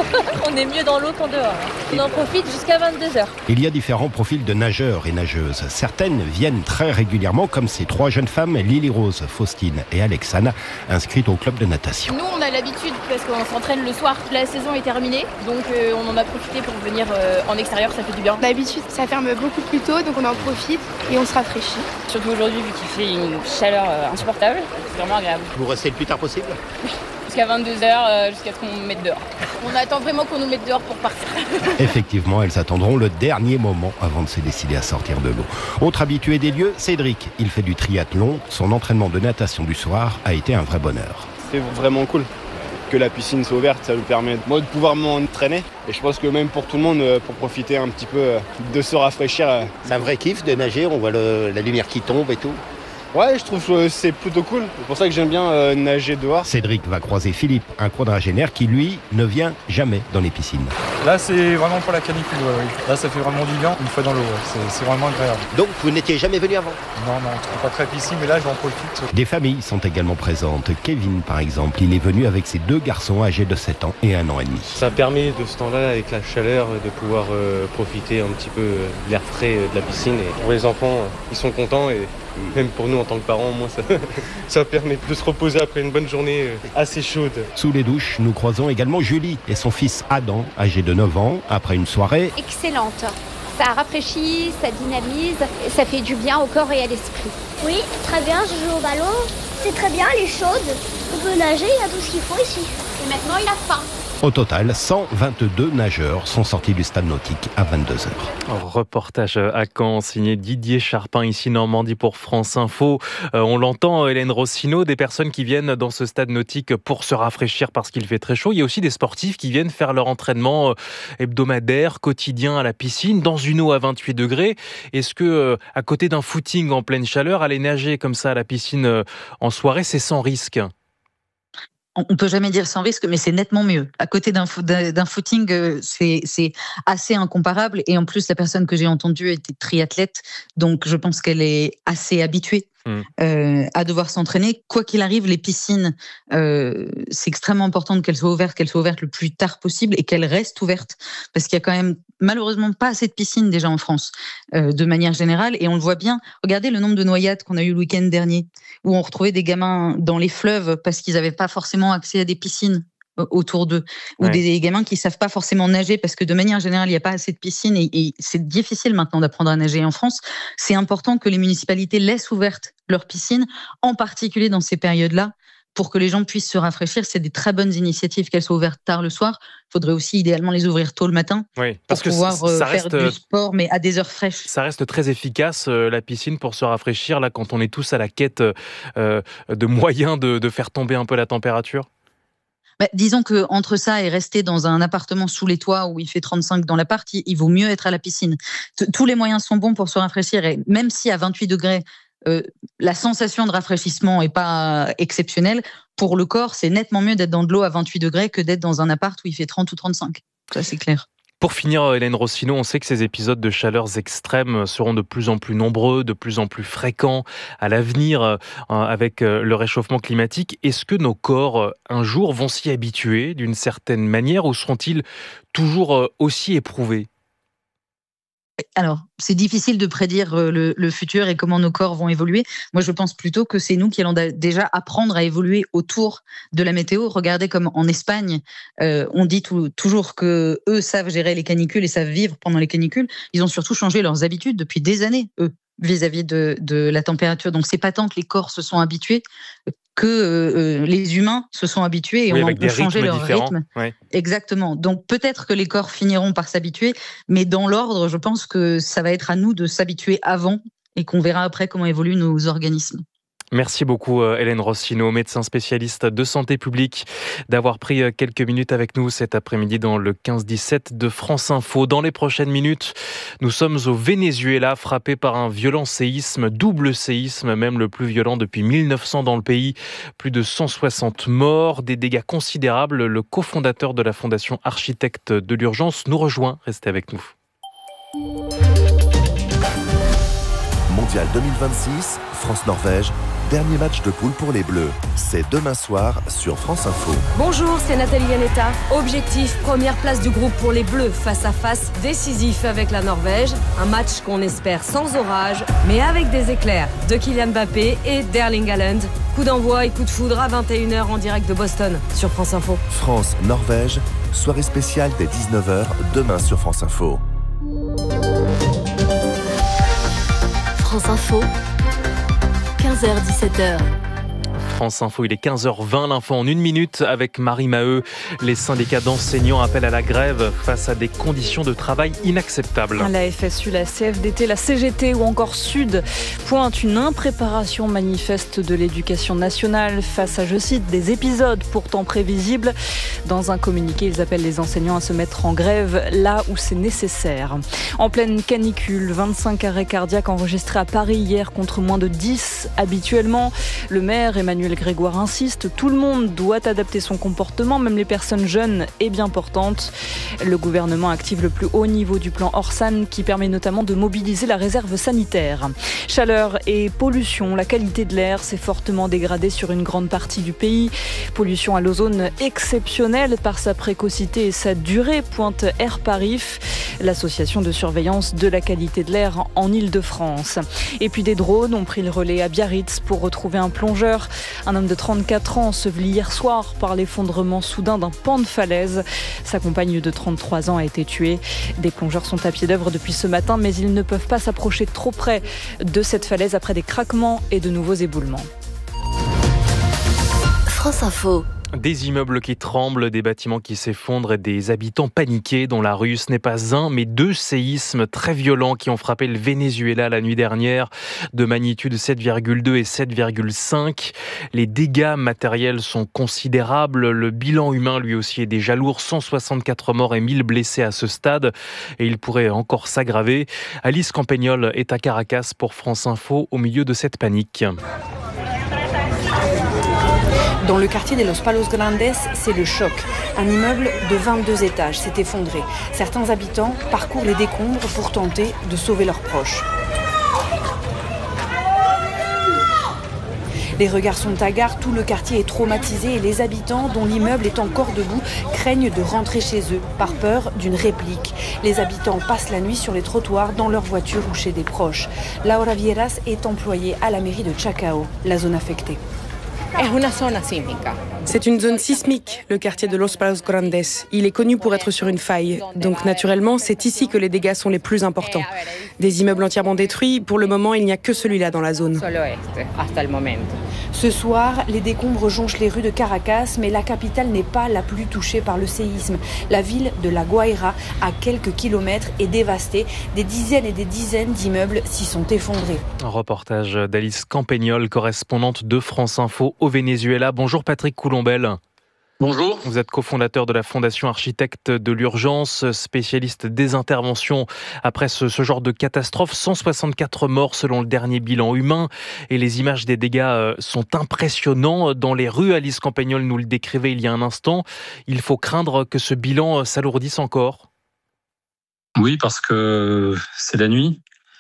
On est mieux dans l'eau qu'en dehors. On en profite jusqu'à vingt-deux heures. Il y a différents profils de nageurs et nageuses. Certaines viennent très régulièrement, comme ces trois jeunes femmes, Lily Rose, Faustine et Alexane, inscrites au club de natation. Nous, on a l'habitude parce qu'on s'entraîne le soir. La saison est terminée, donc euh, on en a profité pour venir euh, en extérieur, ça fait du bien. D'habitude, ça ferme beaucoup plus tôt, donc on en profite et on se rafraîchit. Surtout aujourd'hui, vu qu'il fait une chaleur euh, insupportable, c'est vraiment agréable. Vous restez le plus tard possible ? Jusqu'à vingt-deux heures, euh, jusqu'à ce qu'on nous mette dehors. On attend vraiment qu'on nous mette dehors pour partir. Effectivement, elles attendront le dernier moment avant de se décider à sortir de l'eau. Autre habitué des lieux, Cédric. Il fait du triathlon. Son entraînement de natation du soir a été un vrai bonheur. C'est vraiment cool que la piscine soit ouverte, ça nous permet moi de pouvoir m'entraîner. Et je pense que même pour tout le monde, pour profiter un petit peu de se rafraîchir. C'est un vrai kiff de nager, on voit le, la lumière qui tombe et tout. Ouais, je trouve que c'est plutôt cool. C'est pour ça que j'aime bien euh, nager dehors. Cédric va croiser Philippe, un quadragénaire qui, lui, ne vient jamais dans les piscines. Là, c'est vraiment pour la canicule. Ouais, oui. Là, ça fait vraiment du bien une fois dans l'eau. Ouais. C'est, c'est vraiment agréable. Donc, vous n'étiez jamais venu avant ? Non, non, je ne suis pas très piscine, mais là, j'en profite. Des familles sont également présentes. Kevin, par exemple, il est venu avec ses deux garçons âgés de sept ans et un an et demi. Ça permet de ce temps-là, avec la chaleur, de pouvoir euh, profiter un petit peu de l'air frais de la piscine. Et pour les enfants, ils sont contents et même pour nous en tant que parents, moi, ça, ça permet de se reposer après une bonne journée assez chaude. Sous les douches, nous croisons également Julie et son fils Adam, âgé de neuf ans, après une soirée excellente. Ça rafraîchit, ça dynamise, et ça fait du bien au corps et à l'esprit. Oui, très bien, je joue au ballon. C'est très bien, elle est chaude. On peut nager, il y a tout ce qu'il faut ici. Et maintenant, il a faim. Au total, cent vingt-deux nageurs sont sortis du stade nautique à vingt-deux heures. Reportage à Caen, signé Didier Charpin, ici Normandie pour France Info. Euh, on l'entend, Hélène Rossineau, des personnes qui viennent dans ce stade nautique pour se rafraîchir parce qu'il fait très chaud. Il y a aussi des sportifs qui viennent faire leur entraînement hebdomadaire, quotidien à la piscine, dans une eau à vingt-huit degrés. Est-ce que, euh, à côté d'un footing en pleine chaleur, aller nager comme ça à la piscine euh, en soirée, c'est sans risque ? On peut jamais dire sans risque, mais c'est nettement mieux. À côté d'un, d'un footing, c'est, c'est assez incomparable. Et en plus, la personne que j'ai entendue était triathlète, donc je pense qu'elle est assez habituée mmh. euh, à devoir s'entraîner. Quoi qu'il arrive, les piscines, euh, c'est extrêmement important qu'elles soient ouvertes, qu'elles soient ouvertes le plus tard possible et qu'elles restent ouvertes, parce qu'il y a quand même malheureusement pas assez de piscines déjà en France, euh, de manière générale, et on le voit bien. Regardez le nombre de noyades qu'on a eu le week-end dernier, où on retrouvait des gamins dans les fleuves parce qu'ils n'avaient pas forcément accès à des piscines autour d'eux, ou ouais. des, des gamins qui savent pas forcément nager parce que de manière générale, il n'y a pas assez de piscines et, et c'est difficile maintenant d'apprendre à nager en France. C'est important que les municipalités laissent ouvertes leurs piscines, en particulier dans ces périodes-là, pour que les gens puissent se rafraîchir. C'est des très bonnes initiatives qu'elles soient ouvertes tard le soir. Il faudrait aussi idéalement les ouvrir tôt le matin oui, parce pour que pouvoir ça faire reste, du sport, mais à des heures fraîches. Ça reste très efficace, euh, la piscine, pour se rafraîchir, là, quand on est tous à la quête euh, de moyens de, de faire tomber un peu la température. Bah, disons qu'entre ça et rester dans un appartement sous les toits où il fait trente-cinq dans l'appart, il, il vaut mieux être à la piscine. T- tous les moyens sont bons pour se rafraîchir, et même si à vingt-huit degrés, euh, la sensation de rafraîchissement est pas exceptionnelle. Pour le corps, c'est nettement mieux d'être dans de l'eau à vingt-huit degrés que d'être dans un appart où il fait trente ou trente-cinq. Ça, c'est clair. Pour finir, Hélène Rossineau, on sait que ces épisodes de chaleurs extrêmes seront de plus en plus nombreux, de plus en plus fréquents à l'avenir avec le réchauffement climatique. Est-ce que nos corps, un jour, vont s'y habituer d'une certaine manière ou seront-ils toujours aussi éprouvés ? Alors, c'est difficile de prédire le, le futur et comment nos corps vont évoluer. Moi, je pense plutôt que c'est nous qui allons déjà apprendre à évoluer autour de la météo. Regardez comme en Espagne, euh, on dit tout, toujours que eux savent gérer les canicules et savent vivre pendant les canicules. Ils ont surtout changé leurs habitudes depuis des années, eux, vis-à-vis de, de la température. Donc, c'est pas tant que les corps se sont habitués que euh, les humains se sont habitués et oui, ont, ont changé leur différents. rythme. Ouais. Exactement. Donc peut-être que les corps finiront par s'habituer, mais dans l'ordre, je pense que ça va être à nous de s'habituer avant et qu'on verra après comment évoluent nos organismes. Merci beaucoup Hélène Rossineau, médecin spécialiste de santé publique, d'avoir pris quelques minutes avec nous cet après-midi dans le quinze dix-sept de France Info. Dans les prochaines minutes, nous sommes au Venezuela, frappé par un violent séisme, double séisme, même le plus violent depuis mille neuf cents dans le pays. Plus de cent soixante morts, des dégâts considérables. Le cofondateur de la Fondation Architectes de l'Urgence nous rejoint. Restez avec nous. Mondial deux mille vingt-six, France-Norvège, dernier match de poule pour les Bleus. C'est demain soir sur France Info. Bonjour, c'est Nathalie Yanetta. Objectif, première place du groupe pour les Bleus, face à face, décisif avec la Norvège. Un match qu'on espère sans orage, mais avec des éclairs de Kylian Mbappé et d'Erling Haaland. Coup d'envoi et coup de foudre à vingt et une heures en direct de Boston sur France Info. France-Norvège, soirée spéciale dès dix-neuf heures, demain sur France Info. France Info, quinze heures dix-sept heures. France Info, il est quinze heures vingt, l'info en une minute avec Marie Maheu. Les syndicats d'enseignants appellent à la grève face à des conditions de travail inacceptables. La F S U, la C F D T, la C G T ou encore Sud pointent une impréparation manifeste de l'éducation nationale face à, je cite, des épisodes pourtant prévisibles. Dans un communiqué, ils appellent les enseignants à se mettre en grève là où c'est nécessaire. En pleine canicule, vingt-cinq arrêts cardiaques enregistrés à Paris hier contre moins de dix habituellement. Le maire Emmanuel Grégoire insiste, tout le monde doit adapter son comportement, même les personnes jeunes et bien portantes. Le gouvernement active le plus haut niveau du plan Orsan qui permet notamment de mobiliser la réserve sanitaire. Chaleur et pollution, la qualité de l'air s'est fortement dégradée sur une grande partie du pays. Pollution à l'ozone exceptionnelle par sa précocité et sa durée, pointe Air Parif, l'association de surveillance de la qualité de l'air en Île-de-France. Et puis des drones ont pris le relais à Biarritz pour retrouver un plongeur. Un homme de trente-quatre ans enseveli hier soir par l'effondrement soudain d'un pan de falaise. Sa compagne de trente-trois ans a été tuée. Des plongeurs sont à pied d'œuvre depuis ce matin, mais ils ne peuvent pas s'approcher trop près de cette falaise après des craquements et de nouveaux éboulements. France Info. Des immeubles qui tremblent, des bâtiments qui s'effondrent et des habitants paniqués dans la rue. Ce n'est pas un, mais deux séismes très violents qui ont frappé le Venezuela la nuit dernière, de magnitude sept virgule deux et sept virgule cinq. Les dégâts matériels sont considérables. Le bilan humain, lui aussi, est déjà lourd. cent soixante-quatre morts et mille blessés à ce stade. Et il pourrait encore s'aggraver. Alice Campagnol est à Caracas pour France Info au milieu de cette panique. Dans le quartier de Los Palos Grandes, c'est le choc. Un immeuble de vingt-deux étages s'est effondré. Certains habitants parcourent les décombres pour tenter de sauver leurs proches. Les regards sont hagards, tout le quartier est traumatisé et les habitants, dont l'immeuble est encore debout, craignent de rentrer chez eux par peur d'une réplique. Les habitants passent la nuit sur les trottoirs, dans leur voiture ou chez des proches. Laura Vieras est employée à la mairie de Chacao, la zone affectée. C'est une zone sismique, le quartier de Los Palos Grandes. Il est connu pour être sur une faille. Donc naturellement, c'est ici que les dégâts sont les plus importants. Des immeubles entièrement détruits, pour le moment, il n'y a que celui-là dans la zone. Ce soir, les décombres jonchent les rues de Caracas, mais la capitale n'est pas la plus touchée par le séisme. La ville de La Guaira, à quelques kilomètres, est dévastée. Des dizaines et des dizaines d'immeubles s'y sont effondrés. Un reportage d'Alice Campagnol, correspondante de France Info au Venezuela. Bonjour Patrick Coulombelle. Bonjour. Vous êtes cofondateur de la Fondation Architectes de l'Urgence, spécialiste des interventions après ce, ce genre de catastrophe. cent soixante-quatre morts selon le dernier bilan humain et les images des dégâts sont impressionnants. Dans les rues, Alice Campagnol nous le décrivait il y a un instant. Il faut craindre que ce bilan s'alourdisse encore. Oui, parce que c'est la nuit.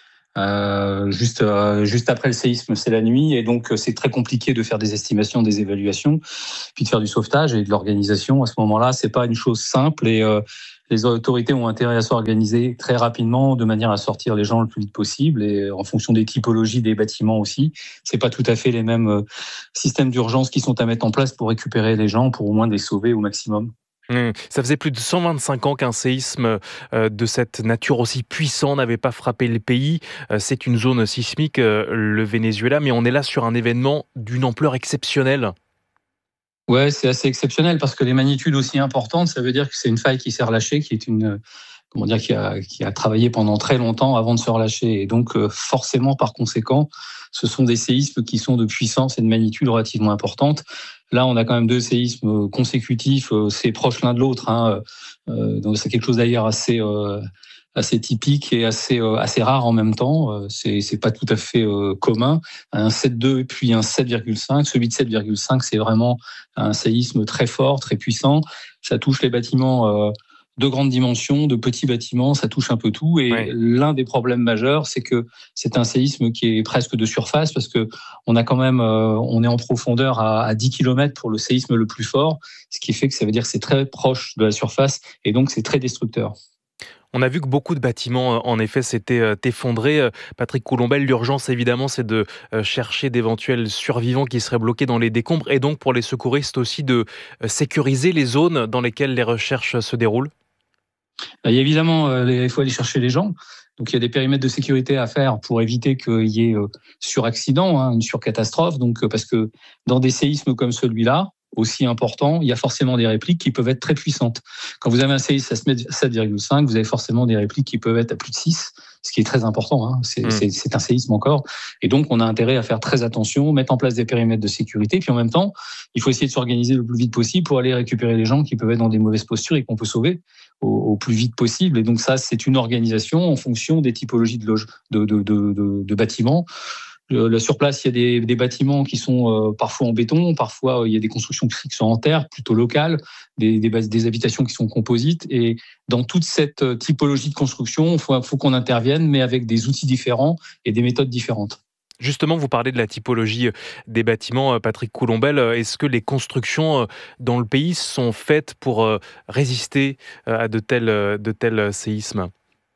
Euh, juste, euh, juste après le séisme, c'est la nuit, et donc c'est très compliqué de faire des estimations, des évaluations, puis de faire du sauvetage et de l'organisation. À ce moment-là, c'est pas une chose simple, et euh, les autorités ont intérêt à s'organiser très rapidement, de manière à sortir les gens le plus vite possible, et en fonction des typologies des bâtiments aussi. C'est pas tout à fait les mêmes euh, systèmes d'urgence qui sont à mettre en place pour récupérer les gens, pour au moins les sauver au maximum. Mmh. Ça faisait plus de cent vingt-cinq ans qu'un séisme de cette nature aussi puissant n'avait pas frappé le pays. C'est une zone sismique, le Venezuela, mais on est là sur un événement d'une ampleur exceptionnelle. Ouais, c'est assez exceptionnel parce que les magnitudes aussi importantes, ça veut dire que c'est une faille qui s'est relâchée, qui est une, comment dire, qui a, qui a travaillé pendant très longtemps avant de se relâcher. Et donc, forcément, par conséquent, ce sont des séismes qui sont de puissance et de magnitude relativement importantes. Là, on a quand même deux séismes consécutifs, c'est proche l'un de l'autre, hein. Euh, donc c'est quelque chose d'ailleurs assez, euh, assez typique et assez, euh, assez rare en même temps. C'est, c'est pas tout à fait euh, commun. Un sept virgule deux et puis un sept virgule cinq. Celui de sept virgule cinq, c'est vraiment un séisme très fort, très puissant. Ça touche les bâtiments euh, de grandes dimensions, de petits bâtiments, ça touche un peu tout. Et ouais. L'un des problèmes majeurs, c'est que c'est un séisme qui est presque de surface, parce que on a quand même, euh, on est en profondeur à, à dix kilomètres pour le séisme le plus fort, ce qui fait que ça veut dire que c'est très proche de la surface, et donc c'est très destructeur. On a vu que beaucoup de bâtiments, en effet, s'étaient effondrés. Patrick Coulombelle, l'urgence, évidemment, c'est de chercher d'éventuels survivants qui seraient bloqués dans les décombres, et donc pour les secouristes aussi de sécuriser les zones dans lesquelles les recherches se déroulent. Il y a évidemment, il faut aller chercher les gens. Donc il y a des périmètres de sécurité à faire pour éviter qu'il y ait suraccident, hein, une surcatastrophe. Donc parce que dans des séismes comme celui-là, aussi important, il y a forcément des répliques qui peuvent être très puissantes. Quand vous avez un séisme à sept virgule cinq, vous avez forcément des répliques qui peuvent être à plus de six, ce qui est très important, hein. C'est, mmh. c'est, c'est un séisme encore. Et donc, on a intérêt à faire très attention, mettre en place des périmètres de sécurité, puis en même temps, il faut essayer de s'organiser le plus vite possible pour aller récupérer les gens qui peuvent être dans des mauvaises postures et qu'on peut sauver au, au plus vite possible. Et donc ça, c'est une organisation en fonction des typologies de, loge, de, de, de, de, de bâtiments. Là, sur place, il y a des, des bâtiments qui sont euh, parfois en béton, parfois euh, il y a des constructions qui sont en terre, plutôt locales, des, des, des habitations qui sont composites. Et dans toute cette typologie de construction, il faut, faut qu'on intervienne, mais avec des outils différents et des méthodes différentes. Justement, vous parlez de la typologie des bâtiments, Patrick Coulombelle. Est-ce que les constructions dans le pays sont faites pour résister à de tels, de tels séismes ?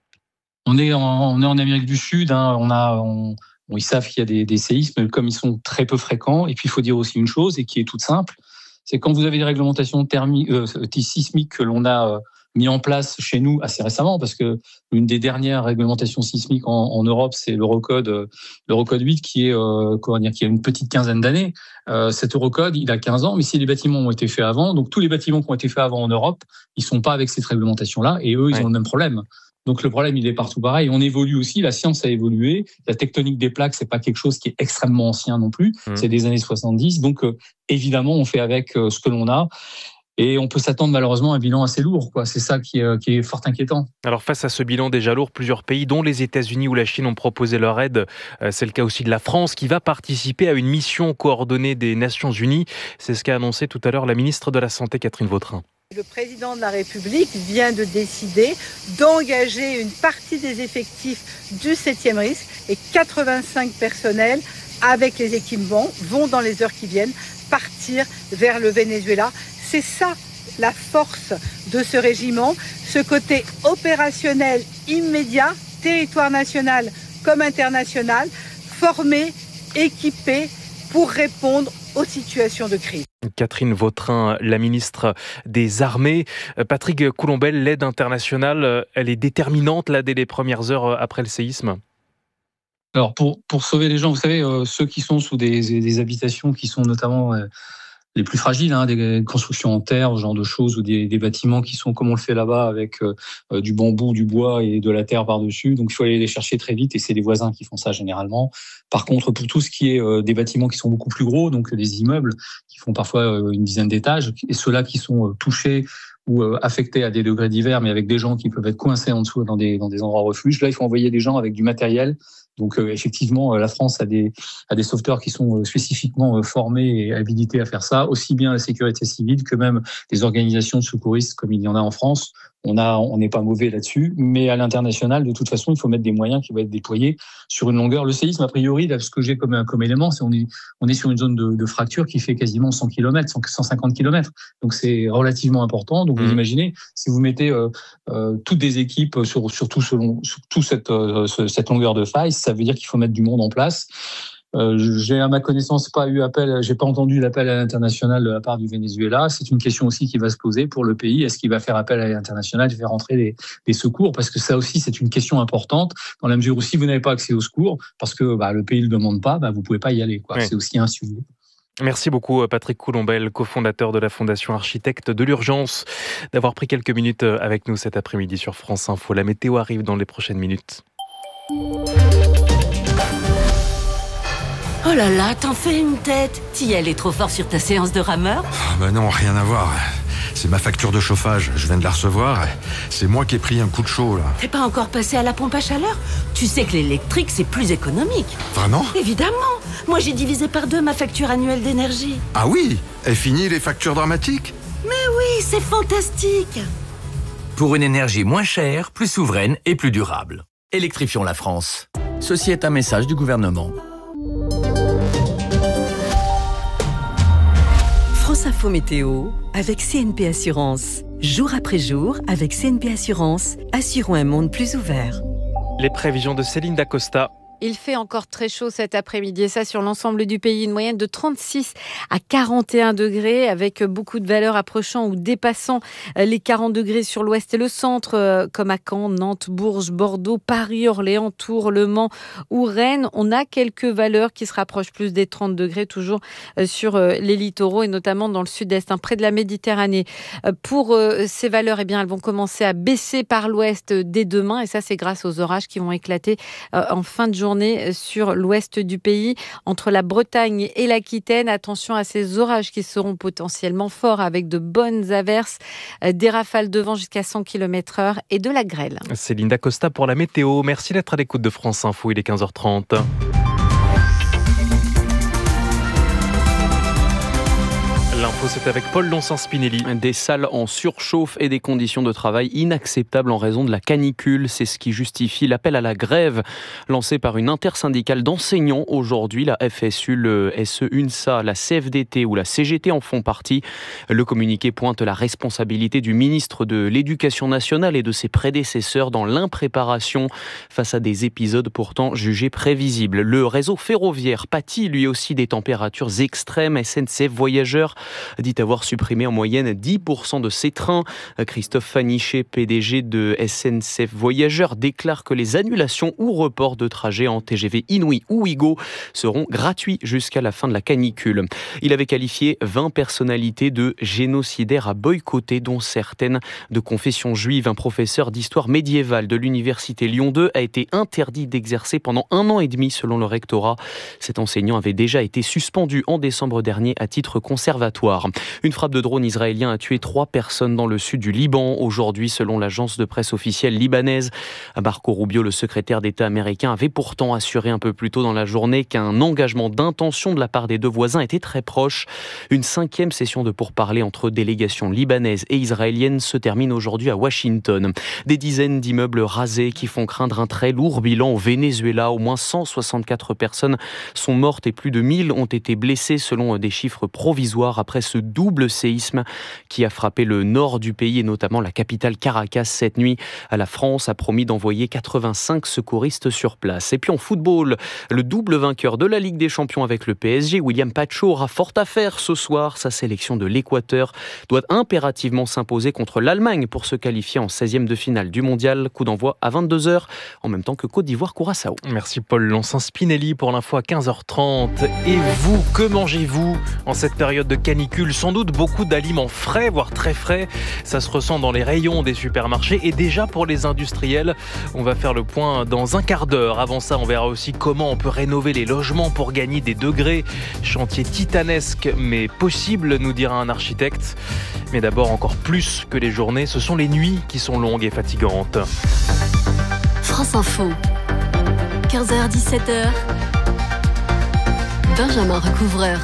On est en, on est en Amérique du Sud, hein, on a... On, Bon, ils savent qu'il y a des, des séismes, comme ils sont très peu fréquents. Et puis, il faut dire aussi une chose, et qui est toute simple, c'est quand vous avez des réglementations thermiques, euh, sismiques que l'on a euh, mis en place chez nous assez récemment, parce que l'une des dernières réglementations sismiques en, en Europe, c'est l'Eurocode, euh, l'Eurocode huit, qui est, euh, comment dire, qui a une petite quinzaine d'années. Euh, cet Eurocode, il a quinze ans, mais si les bâtiments ont été faits avant, donc tous les bâtiments qui ont été faits avant en Europe, ils sont pas avec cette réglementation-là, et eux, ils ouais. ont le même problème. Donc le problème, il est partout pareil. On évolue aussi, la science a évolué. La tectonique des plaques, c'est pas quelque chose qui est extrêmement ancien non plus. Mmh. C'est des années soixante-dix. Donc euh, évidemment, on fait avec euh, ce que l'on a. Et on peut s'attendre malheureusement à un bilan assez lourd, quoi. C'est ça qui est, qui est fort inquiétant. Alors face à ce bilan déjà lourd, plusieurs pays, dont les États-Unis ou la Chine, ont proposé leur aide. C'est le cas aussi de la France, qui va participer à une mission coordonnée des Nations Unies. C'est ce qu'a annoncé tout à l'heure la ministre de la Santé, Catherine Vautrin. Le président de la République vient de décider d'engager une partie des effectifs du septième risque, et quatre-vingt-cinq personnels avec les équipements vont dans les heures qui viennent partir vers le Venezuela. C'est ça la force de ce régiment, ce côté opérationnel immédiat, territoire national comme international, formé, équipé pour répondre aux situations de crise. Catherine Vautrin, la ministre des Armées. Patrick Coulombelle, l'aide internationale, elle est déterminante là dès les premières heures après le séisme. Alors pour, pour sauver les gens, vous savez, euh, ceux qui sont sous des, des habitations qui sont notamment euh, les plus fragiles, hein, des constructions en terre, ce genre de choses, ou des, des bâtiments qui sont comme on le fait là-bas avec euh, du bambou, du bois et de la terre par-dessus. Donc il faut aller les chercher très vite et c'est les voisins qui font ça généralement. Par contre, pour tout ce qui est euh, des bâtiments qui sont beaucoup plus gros, donc des immeubles qui font parfois euh, une dizaine d'étages, et ceux-là qui sont euh, touchés ou euh, affectés à des degrés divers, mais avec des gens qui peuvent être coincés en dessous dans des, dans des endroits refuges, là il faut envoyer des gens avec du matériel. Donc euh, effectivement, euh, la France a des, a des sauveteurs qui sont euh, spécifiquement euh, formés et habilités à faire ça, aussi bien la sécurité civile que même des organisations de secouristes comme il y en a en France. On a, on n'est pas mauvais là-dessus, mais à l'international, de toute façon, il faut mettre des moyens qui vont être déployés sur une longueur. Le séisme, a priori, là, ce que j'ai comme, comme élément, c'est on est, on est sur une zone de, de fracture qui fait quasiment cent kilomètres, cent cinquante kilomètres. Donc c'est relativement important. Donc mmh. vous imaginez, si vous mettez euh, euh, toutes des équipes sur, sur tout, selon, sur tout cette, euh, cette longueur de faille, ça veut dire qu'il faut mettre du monde en place. Euh, j'ai à ma connaissance pas eu appel, j'ai pas entendu l'appel à l'international de la part du Venezuela. C'est une question aussi qui va se poser pour le pays. Est-ce qu'il va faire appel à l'international, faire rentrer des, des secours? Parce que ça aussi, c'est une question importante dans la mesure où si vous n'avez pas accès aux secours, parce que bah, le pays le demande pas, bah, vous pouvez pas y aller, quoi. Oui. C'est aussi un sujet. Merci beaucoup Patrick Coulombelle, cofondateur de la Fondation Architectes de l'Urgence, d'avoir pris quelques minutes avec nous cet après-midi sur France Info. La météo arrive dans les prochaines minutes. Oh là là, t'en fais une tête. T'y allais trop fort sur ta séance de rameur? Oh bah non, rien à voir. C'est ma facture de chauffage, je viens de la recevoir. C'est moi qui ai pris un coup de chaud là. T'es pas encore passé à la pompe à chaleur? Tu sais que l'électrique c'est plus économique. Vraiment? Évidemment. Moi j'ai divisé par deux ma facture annuelle d'énergie. Ah oui? Et fini les factures dramatiques? Mais oui, c'est fantastique. Pour une énergie moins chère, plus souveraine et plus durable. Électrifions la France. Ceci est un message du gouvernement. France Info Météo avec C N P Assurance. Jour après jour, avec C N P Assurance, assurons un monde plus ouvert. Les prévisions de Céline Dacosta. Il fait encore très chaud cet après-midi et ça sur l'ensemble du pays. Une moyenne de trente-six à quarante et un degrés avec beaucoup de valeurs approchant ou dépassant les quarante degrés sur l'ouest et le centre comme à Caen, Nantes, Bourges, Bordeaux, Paris, Orléans, Tours, Le Mans ou Rennes. On a quelques valeurs qui se rapprochent plus des trente degrés toujours sur les littoraux et notamment dans le sud-est, hein, près de la Méditerranée. Pour ces valeurs, eh bien, elles vont commencer à baisser par l'ouest dès demain et ça c'est grâce aux orages qui vont éclater en fin de journée sur l'ouest du pays, entre la Bretagne et l'Aquitaine. Attention à ces orages qui seront potentiellement forts avec de bonnes averses, des rafales de vent jusqu'à cent kilomètres heure et de la grêle. Céline Dacosta pour la météo. Merci d'être à l'écoute de France Info, il est quinze heures trente. L'info, c'est avec Paul Lonsin-Spinelli. Des salles en surchauffe et des conditions de travail inacceptables en raison de la canicule. C'est ce qui justifie l'appel à la grève lancé par une intersyndicale d'enseignants aujourd'hui. La F S U, le S E UNSA, la C F D T ou la C G T en font partie. Le communiqué pointe la responsabilité du ministre de l'Éducation nationale et de ses prédécesseurs dans l'impréparation face à des épisodes pourtant jugés prévisibles. Le réseau ferroviaire pâtit lui aussi des températures extrêmes. S N C F Voyageurs dit avoir supprimé en moyenne dix pour cent de ses trains. Christophe Faniché, P D G de S N C F Voyageurs, déclare que les annulations ou reports de trajets en T G V Inouï ou Ouigo seront gratuits jusqu'à la fin de la canicule. Il avait qualifié vingt personnalités de génocidaires à boycotter, dont certaines de confession juive. Un professeur d'histoire médiévale de l'université Lyon deux a été interdit d'exercer pendant un an et demi selon le rectorat. Cet enseignant avait déjà été suspendu en décembre dernier à titre conservatoire. Une frappe de drone israélien a tué trois personnes dans le sud du Liban. Aujourd'hui, selon l'agence de presse officielle libanaise, Marco Rubio, le secrétaire d'État américain, avait pourtant assuré un peu plus tôt dans la journée qu'un engagement d'intention de la part des deux voisins était très proche. Une cinquième session de pourparlers entre délégations libanaises et israéliennes se termine aujourd'hui à Washington. Des dizaines d'immeubles rasés qui font craindre un très lourd bilan au Venezuela. Au moins cent soixante-quatre personnes sont mortes et plus de mille ont été blessées selon des chiffres provisoires après ce double séisme qui a frappé le nord du pays et notamment la capitale Caracas cette nuit. La France a promis d'envoyer quatre-vingt-cinq secouristes sur place. Et puis en football, le double vainqueur de la Ligue des Champions avec le P S G, William Pacho, aura fort à faire ce soir. Sa sélection de l'Équateur doit impérativement s'imposer contre l'Allemagne pour se qualifier en seizième de finale du mondial. Coup d'envoi à vingt-deux heures, en même temps que Côte d'Ivoire-Curaçao. Merci Paul Lonsin-Spinelli pour l'info à quinze heures trente. Et vous, que mangez-vous en cette période de canicule? canicule. Sans doute beaucoup d'aliments frais, voire très frais. Ça se ressent dans les rayons des supermarchés et déjà pour les industriels. On va faire le point dans un quart d'heure. Avant ça, on verra aussi comment on peut rénover les logements pour gagner des degrés. Chantier titanesque, mais possible, nous dira un architecte. Mais d'abord, encore plus que les journées, ce sont les nuits qui sont longues et fatigantes. France Info, quinze heures dix-sept heures, Benjamin Recouvreur.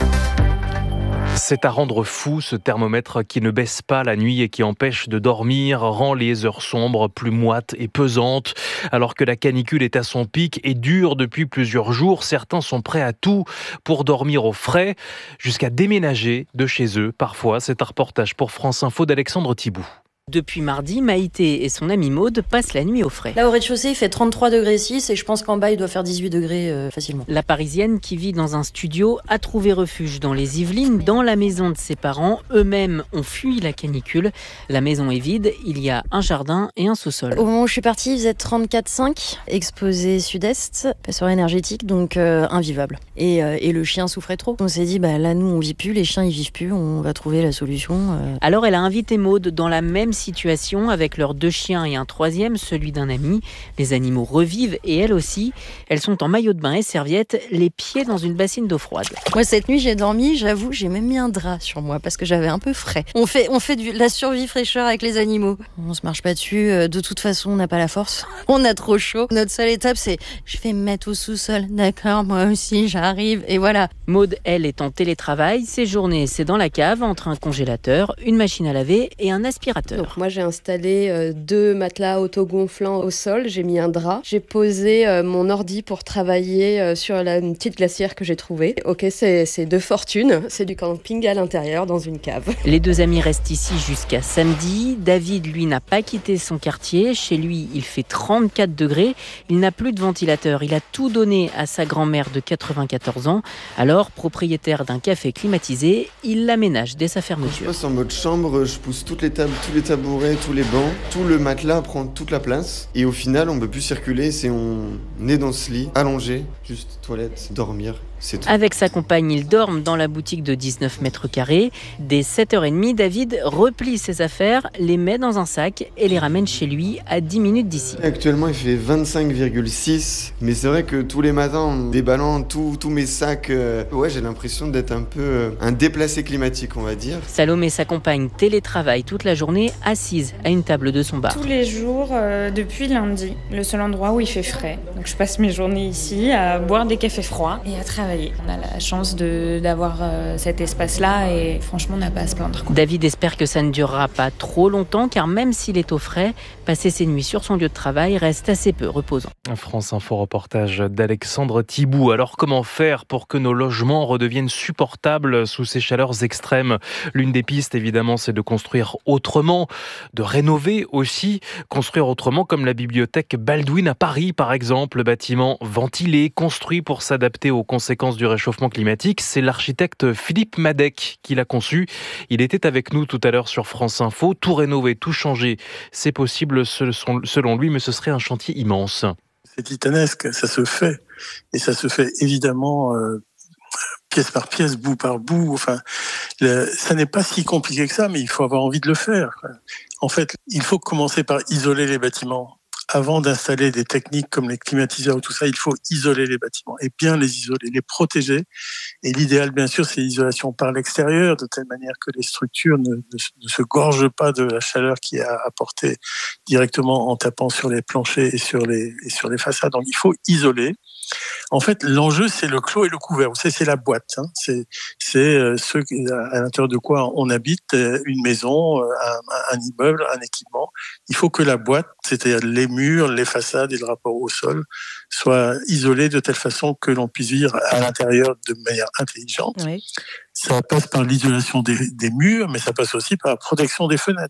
C'est à rendre fou, ce thermomètre qui ne baisse pas la nuit et qui empêche de dormir, rend les heures sombres plus moites et pesantes. Alors que la canicule est à son pic et dure depuis plusieurs jours, certains sont prêts à tout pour dormir au frais, jusqu'à déménager de chez eux. Parfois, c'est un reportage pour France Info d'Alexandre Thibout. Depuis mardi, Maïté et son amie Maude passent la nuit au frais. Là, au rez-de-chaussée, il fait trente-trois degrés six et je pense qu'en bas, il doit faire dix-huit degrés euh, facilement. La Parisienne, qui vit dans un studio, a trouvé refuge dans les Yvelines, dans la maison de ses parents. Eux-mêmes ont fui la canicule. La maison est vide, il y a un jardin et un sous-sol. Au moment où je suis partie, il faisait trente-quatre virgule cinq, exposé sud-est, passoire énergétique, donc euh, invivable. Et, euh, et le chien souffrait trop. On s'est dit, bah, là, nous, on vit plus, les chiens, ils vivent plus, on va trouver la solution. Euh... Alors, elle a invité Maude dans la même situation avec leurs deux chiens et un troisième, celui d'un ami. Les animaux revivent et elle aussi. Elles sont en maillot de bain et serviette, les pieds dans une bassine d'eau froide. Moi, cette nuit, j'ai dormi, j'avoue, j'ai même mis un drap sur moi parce que j'avais un peu frais. On fait, on fait de la survie fraîcheur avec les animaux. On se marche pas dessus, de toute façon, on n'a pas la force. On a trop chaud. Notre seule étape, c'est je vais me mettre au sous-sol. D'accord, moi aussi, j'arrive. Et voilà. Maude, elle, est en télétravail. Ses journées, c'est dans la cave, entre un congélateur, une machine à laver et un aspirateur. Donc, moi, j'ai installé euh, deux matelas autogonflants au sol. J'ai mis un drap. J'ai posé euh, mon ordi pour travailler euh, sur la une petite glacière que j'ai trouvée. Ok, c'est, c'est de fortune. C'est du camping à l'intérieur, dans une cave. Les deux amis restent ici jusqu'à samedi. David, lui, n'a pas quitté son quartier. Chez lui, il fait trente-quatre degrés. Il n'a plus de ventilateur. Il a tout donné à sa grand-mère de quatre-vingt-quatorze ans. Alors, propriétaire d'un café climatisé, il l'aménage dès sa fermeture. Je passe en mode chambre, je pousse toutes les tables, tous les tabourets, tous les bancs. Tout le matelas prend toute la place. Et au final, on ne peut plus circuler. C'est on est dans ce lit, allongé, juste toilette, dormir. C'est tout. Avec sa compagne, ils dorment dans la boutique de dix-neuf mètres carrés. Dès sept heures trente, David replie ses affaires, les met dans un sac et les ramène chez lui à dix minutes d'ici. Actuellement, il fait vingt-cinq virgule six. Mais c'est vrai que tous les matins, en déballant tous mes sacs, euh, ouais, j'ai l'impression d'être un peu euh, un déplacé climatique, on va dire. Salomé, sa compagne, télétravaille toute la journée, assise à une table de son bar. Tous les jours, euh, depuis lundi, le seul endroit où il fait frais. Donc je passe mes journées ici à boire des cafés froids et à travailler. On a la chance de, d'avoir euh, cet espace-là et franchement, on n'a pas à se plaindre. David espère que ça ne durera pas trop longtemps car même s'il est au frais, passer ses nuits sur son lieu de travail reste assez peu reposant. France Info reportage d'Alexandre Thibout. Alors comment faire pour que nos logements redeviennent supportables sous ces chaleurs extrêmes ? L'une des pistes évidemment c'est de construire autrement, de rénover aussi, construire autrement comme la bibliothèque Baldwin à Paris par exemple, bâtiment ventilé, construit pour s'adapter aux conséquences du réchauffement climatique. C'est l'architecte Philippe Madec qui l'a conçu. Il était avec nous tout à l'heure sur France Info. Tout rénover, tout changer, c'est possible selon lui, mais ce serait un chantier immense. C'est titanesque, ça se fait. Et ça se fait évidemment euh, pièce par pièce, bout par bout. Enfin, le, ça n'est pas si compliqué que ça, mais il faut avoir envie de le faire. En fait, il faut commencer par isoler les bâtiments. Avant d'installer des techniques comme les climatiseurs ou tout ça, il faut isoler les bâtiments et bien les isoler, les protéger. Et l'idéal, bien sûr, c'est l'isolation par l'extérieur, de telle manière que les structures ne, ne, ne se gorgent pas de la chaleur qui est apportée directement en tapant sur les planchers et sur les, et sur les façades. Donc, il faut isoler. En fait, l'enjeu, c'est le clos et le couvert. Vous savez, c'est la boîte. Hein. C'est, c'est euh, ce à l'intérieur de quoi on habite, une maison, un, un immeuble, un équipement. Il faut que la boîte, c'est-à-dire les murs, les façades et le rapport au sol, soient isolés de telle façon que l'on puisse vivre à l'intérieur de manière intelligente. Oui. Ça passe par l'isolation des, des murs, mais ça passe aussi par la protection des fenêtres.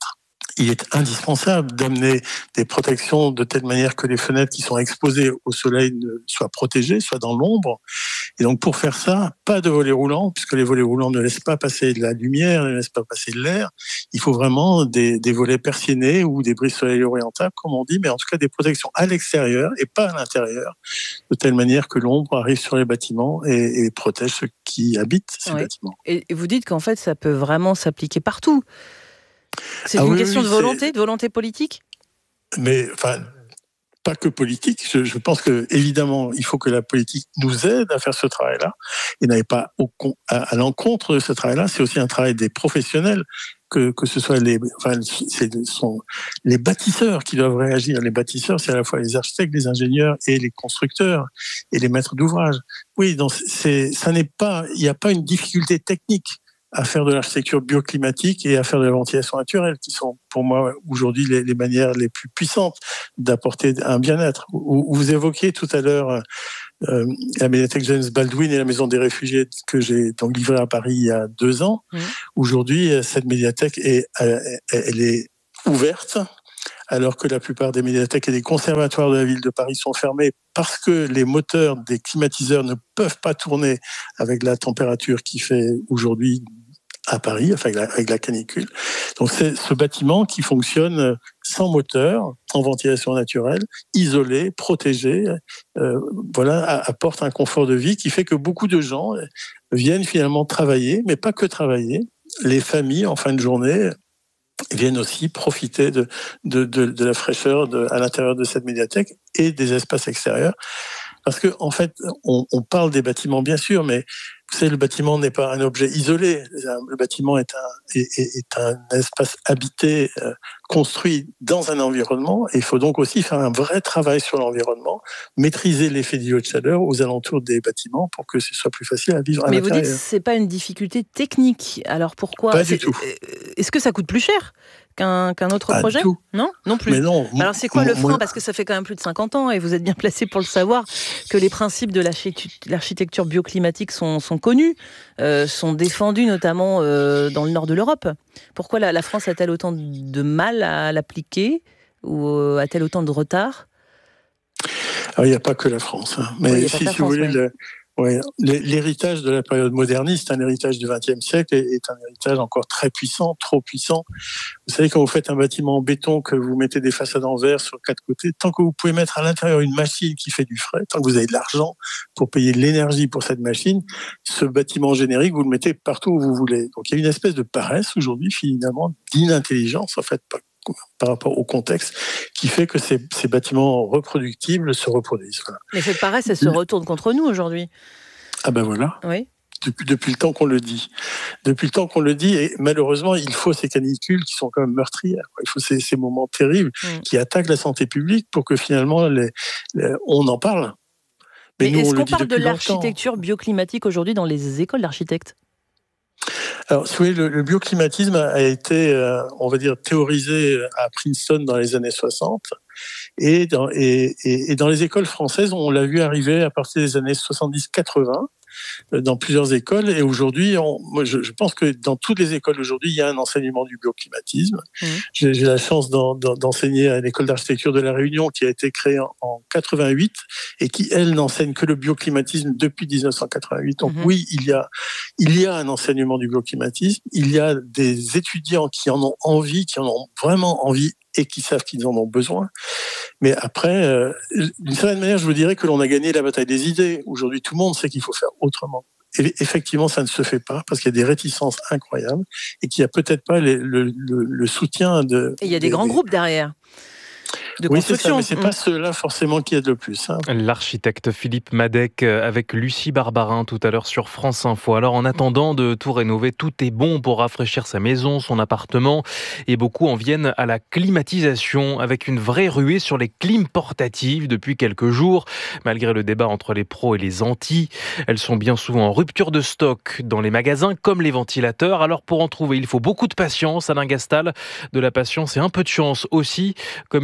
il est indispensable d'amener des protections de telle manière que les fenêtres qui sont exposées au soleil soient protégées, soient dans l'ombre. Et donc pour faire ça, pas de volets roulants, puisque les volets roulants ne laissent pas passer de la lumière, ne laissent pas passer de l'air. Il faut vraiment des, des volets persiennés ou des brises soleil orientables, comme on dit, mais en tout cas des protections à l'extérieur et pas à l'intérieur, de telle manière que l'ombre arrive sur les bâtiments et, et protège ceux qui habitent ces oui. bâtiments. Et vous dites qu'en fait, ça peut vraiment s'appliquer partout. C'est ah une oui, question oui, de volonté, c'est... de volonté politique ? Mais enfin, pas que politique. Je, je pense que évidemment, il faut que la politique nous aide à faire ce travail-là et n'aille pas au, à, à l'encontre de ce travail-là. C'est aussi un travail des professionnels, que que ce soit les, enfin, c'est sont les bâtisseurs qui doivent réagir. Les bâtisseurs, c'est à la fois les architectes, les ingénieurs et les constructeurs et les maîtres d'ouvrage. Oui, donc c'est, ça n'est pas, il n'y a pas une difficulté technique à faire de l'architecture bioclimatique et à faire de la ventilation naturelle, qui sont pour moi aujourd'hui les, les manières les plus puissantes d'apporter un bien-être. Vous, vous évoquiez tout à l'heure euh, la médiathèque James Baldwin et la maison des réfugiés que j'ai donc livrée à Paris il y a deux ans. Mmh. Aujourd'hui, cette médiathèque est, elle est ouverte, alors que la plupart des médiathèques et des conservatoires de la ville de Paris sont fermés parce que les moteurs des climatiseurs ne peuvent pas tourner avec la température qui fait aujourd'hui à Paris, enfin avec la, avec la canicule. Donc c'est ce bâtiment qui fonctionne sans moteur, en ventilation naturelle, isolé, protégé, euh, voilà, apporte un confort de vie qui fait que beaucoup de gens viennent finalement travailler, mais pas que travailler. Les familles, en fin de journée, viennent aussi profiter de, de, de, de la fraîcheur de, à l'intérieur de cette médiathèque et des espaces extérieurs. Parce que, en fait, on, on parle des bâtiments, bien sûr, mais vous savez, le bâtiment n'est pas un objet isolé. Le bâtiment est un, est, est un espace habité, euh, construit dans un environnement. Et il faut donc aussi faire un vrai travail sur l'environnement, maîtriser l'effet d'îlot de chaleur aux alentours des bâtiments pour que ce soit plus facile à vivre à mais l'intérieur. Mais vous dites que ce n'est pas une difficulté technique. Alors pourquoi ? Pas du tout. Est-ce que ça coûte plus cher qu'un, qu'un autre pas projet ? Du tout. Non, non plus. Mais non. Alors c'est quoi le frein ? Moi... Parce que ça fait quand même plus de cinquante ans et vous êtes bien placé pour le savoir que les principes de l'architecture bioclimatique sont, sont connus, euh, sont défendus notamment euh, dans le nord de l'Europe. Pourquoi la, la France a-t-elle autant de mal à l'appliquer ou euh, a-t-elle autant de retard ? Alors il n'y a pas que la France, hein. Mais oui, si, si France, vous voulez, oui. le, ouais, l'héritage de la période moderniste, un héritage du vingtième siècle, est un héritage encore très puissant, trop puissant. Vous savez, quand vous faites un bâtiment en béton, que vous mettez des façades en verre sur quatre côtés, tant que vous pouvez mettre à l'intérieur une machine qui fait du frais, tant que vous avez de l'argent pour payer de l'énergie pour cette machine, ce bâtiment générique, vous le mettez partout où vous voulez. Donc il y a une espèce de paresse aujourd'hui, finalement, d'inintelligence, en fait, pas par rapport au contexte, qui fait que ces, ces bâtiments reproductibles se reproduisent. Voilà. Mais cette paresse, elle se retourne contre nous aujourd'hui. Ah ben voilà. Oui. Depuis, depuis le temps qu'on le dit. Depuis le temps qu'on le dit, et malheureusement, il faut ces canicules qui sont quand même meurtrières. Il faut ces, ces moments terribles mmh. qui attaquent la santé publique pour que finalement, les, les, on en parle. Mais, Mais nous, est-ce qu'on parle de l'architecture longtemps. bioclimatique aujourd'hui dans les écoles d'architectes ? Alors, si vous voulez, le, le bioclimatisme a été, euh, on va dire, théorisé à Princeton dans les années soixante. Et dans, et, et, et dans les écoles françaises, on l'a vu arriver à partir des années soixante-dix quatre-vingts. Dans plusieurs écoles, et aujourd'hui, on, moi, je, je pense que dans toutes les écoles aujourd'hui, il y a un enseignement du bioclimatisme. Mmh. J'ai, j'ai la chance d'en, d'en, d'enseigner à l'école d'architecture de la Réunion, qui a été créée en, en quatre-vingt-huit et qui, elle, n'enseigne que le bioclimatisme depuis dix-neuf cent quatre-vingt-huit. Donc mmh. oui, il y a, il y a un enseignement du bioclimatisme. Il y a des étudiants qui en ont envie, qui en ont vraiment envie et qui savent qu'ils en ont besoin. Mais après, euh, d'une certaine manière, je vous dirais que l'on a gagné la bataille des idées. Aujourd'hui, tout le monde sait qu'il faut faire autrement. Et effectivement, ça ne se fait pas parce qu'il y a des réticences incroyables et qu'il n'y a peut-être pas les, le, le, le soutien de... Et il y a des, des grands des... groupes derrière. De oui, c'est ça, mais c'est mmh. pas ceux-là forcément qui aident le plus. Hein. L'architecte Philippe Madec avec Lucie Barbarin tout à l'heure sur France Info. Alors en attendant de tout rénover, tout est bon pour rafraîchir sa maison, son appartement, et beaucoup en viennent à la climatisation avec une vraie ruée sur les clims portatives depuis quelques jours. Malgré le débat entre les pros et les antis, elles sont bien souvent en rupture de stock dans les magasins comme les ventilateurs. Alors pour en trouver, il faut beaucoup de patience. Alain Gastal, de la patience et un peu de chance aussi, comme ici dans le Val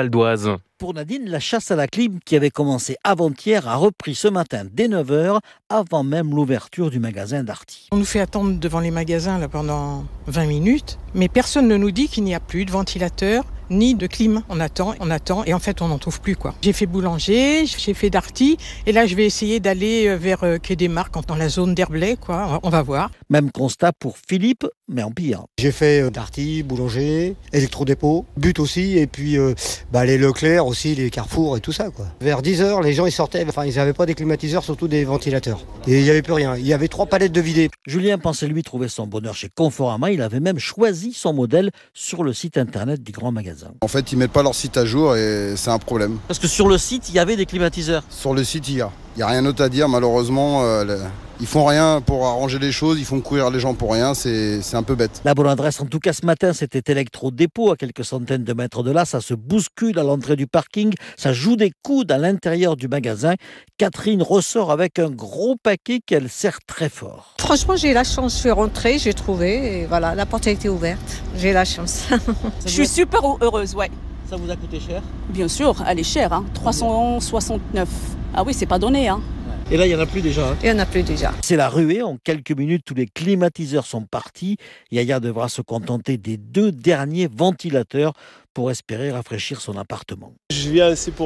Val d'Oise. Pour Nadine, la chasse à la clim qui avait commencé avant-hier a repris ce matin dès neuf heures, avant même l'ouverture du magasin Darty. On nous fait attendre devant les magasins là, pendant vingt minutes, mais personne ne nous dit qu'il n'y a plus de ventilateur ni de clim. On attend, on attend et en fait on n'en trouve plus quoi. J'ai fait boulanger, j'ai fait Darty et là je vais essayer d'aller vers Quai des Marques dans la zone d'Herblay quoi. On va voir. Même constat pour Philippe, mais en pire. J'ai fait Darty, boulanger, électrodépôt, but aussi et puis euh, bah, les Leclerc aussi, les Carrefour et tout ça quoi. Vers dix heures, les gens ils sortaient, enfin ils n'avaient pas des climatiseurs, surtout des ventilateurs. Et il n'y avait plus rien. Il y avait trois palettes de vidés. Julien pensait lui trouver son bonheur chez Conforama. Il avait même choisi son modèle sur le site internet du grand magasin. En fait, ils mettent pas leur site à jour et c'est un problème. Parce que sur le site, il y avait des climatiseurs. Sur le site, il y a. Il n'y a rien d'autre à dire, malheureusement. Euh, le... Ils font rien pour arranger les choses, ils font courir les gens pour rien, c'est, c'est un peu bête. La bonne adresse, en tout cas ce matin, c'était Électrodépôt, à quelques centaines de mètres de là. Ça se bouscule à l'entrée du parking, ça joue des coudes à l'intérieur du magasin. Catherine ressort avec un gros paquet qu'elle serre très fort. Franchement, j'ai la chance, je suis rentrée, j'ai trouvé, et voilà, la porte a été ouverte. J'ai la chance. Je suis super heureuse, ouais. Ça vous a coûté cher ? Bien sûr, elle est chère, hein, trois cent soixante-neuf. Ah oui, c'est pas donné, hein. Et là, il n'y en a plus déjà. Hein. Il n'y en a plus déjà. C'est la ruée. En quelques minutes, tous les climatiseurs sont partis. Yaya devra se contenter des deux derniers ventilateurs pour espérer rafraîchir son appartement. Je viens ici pour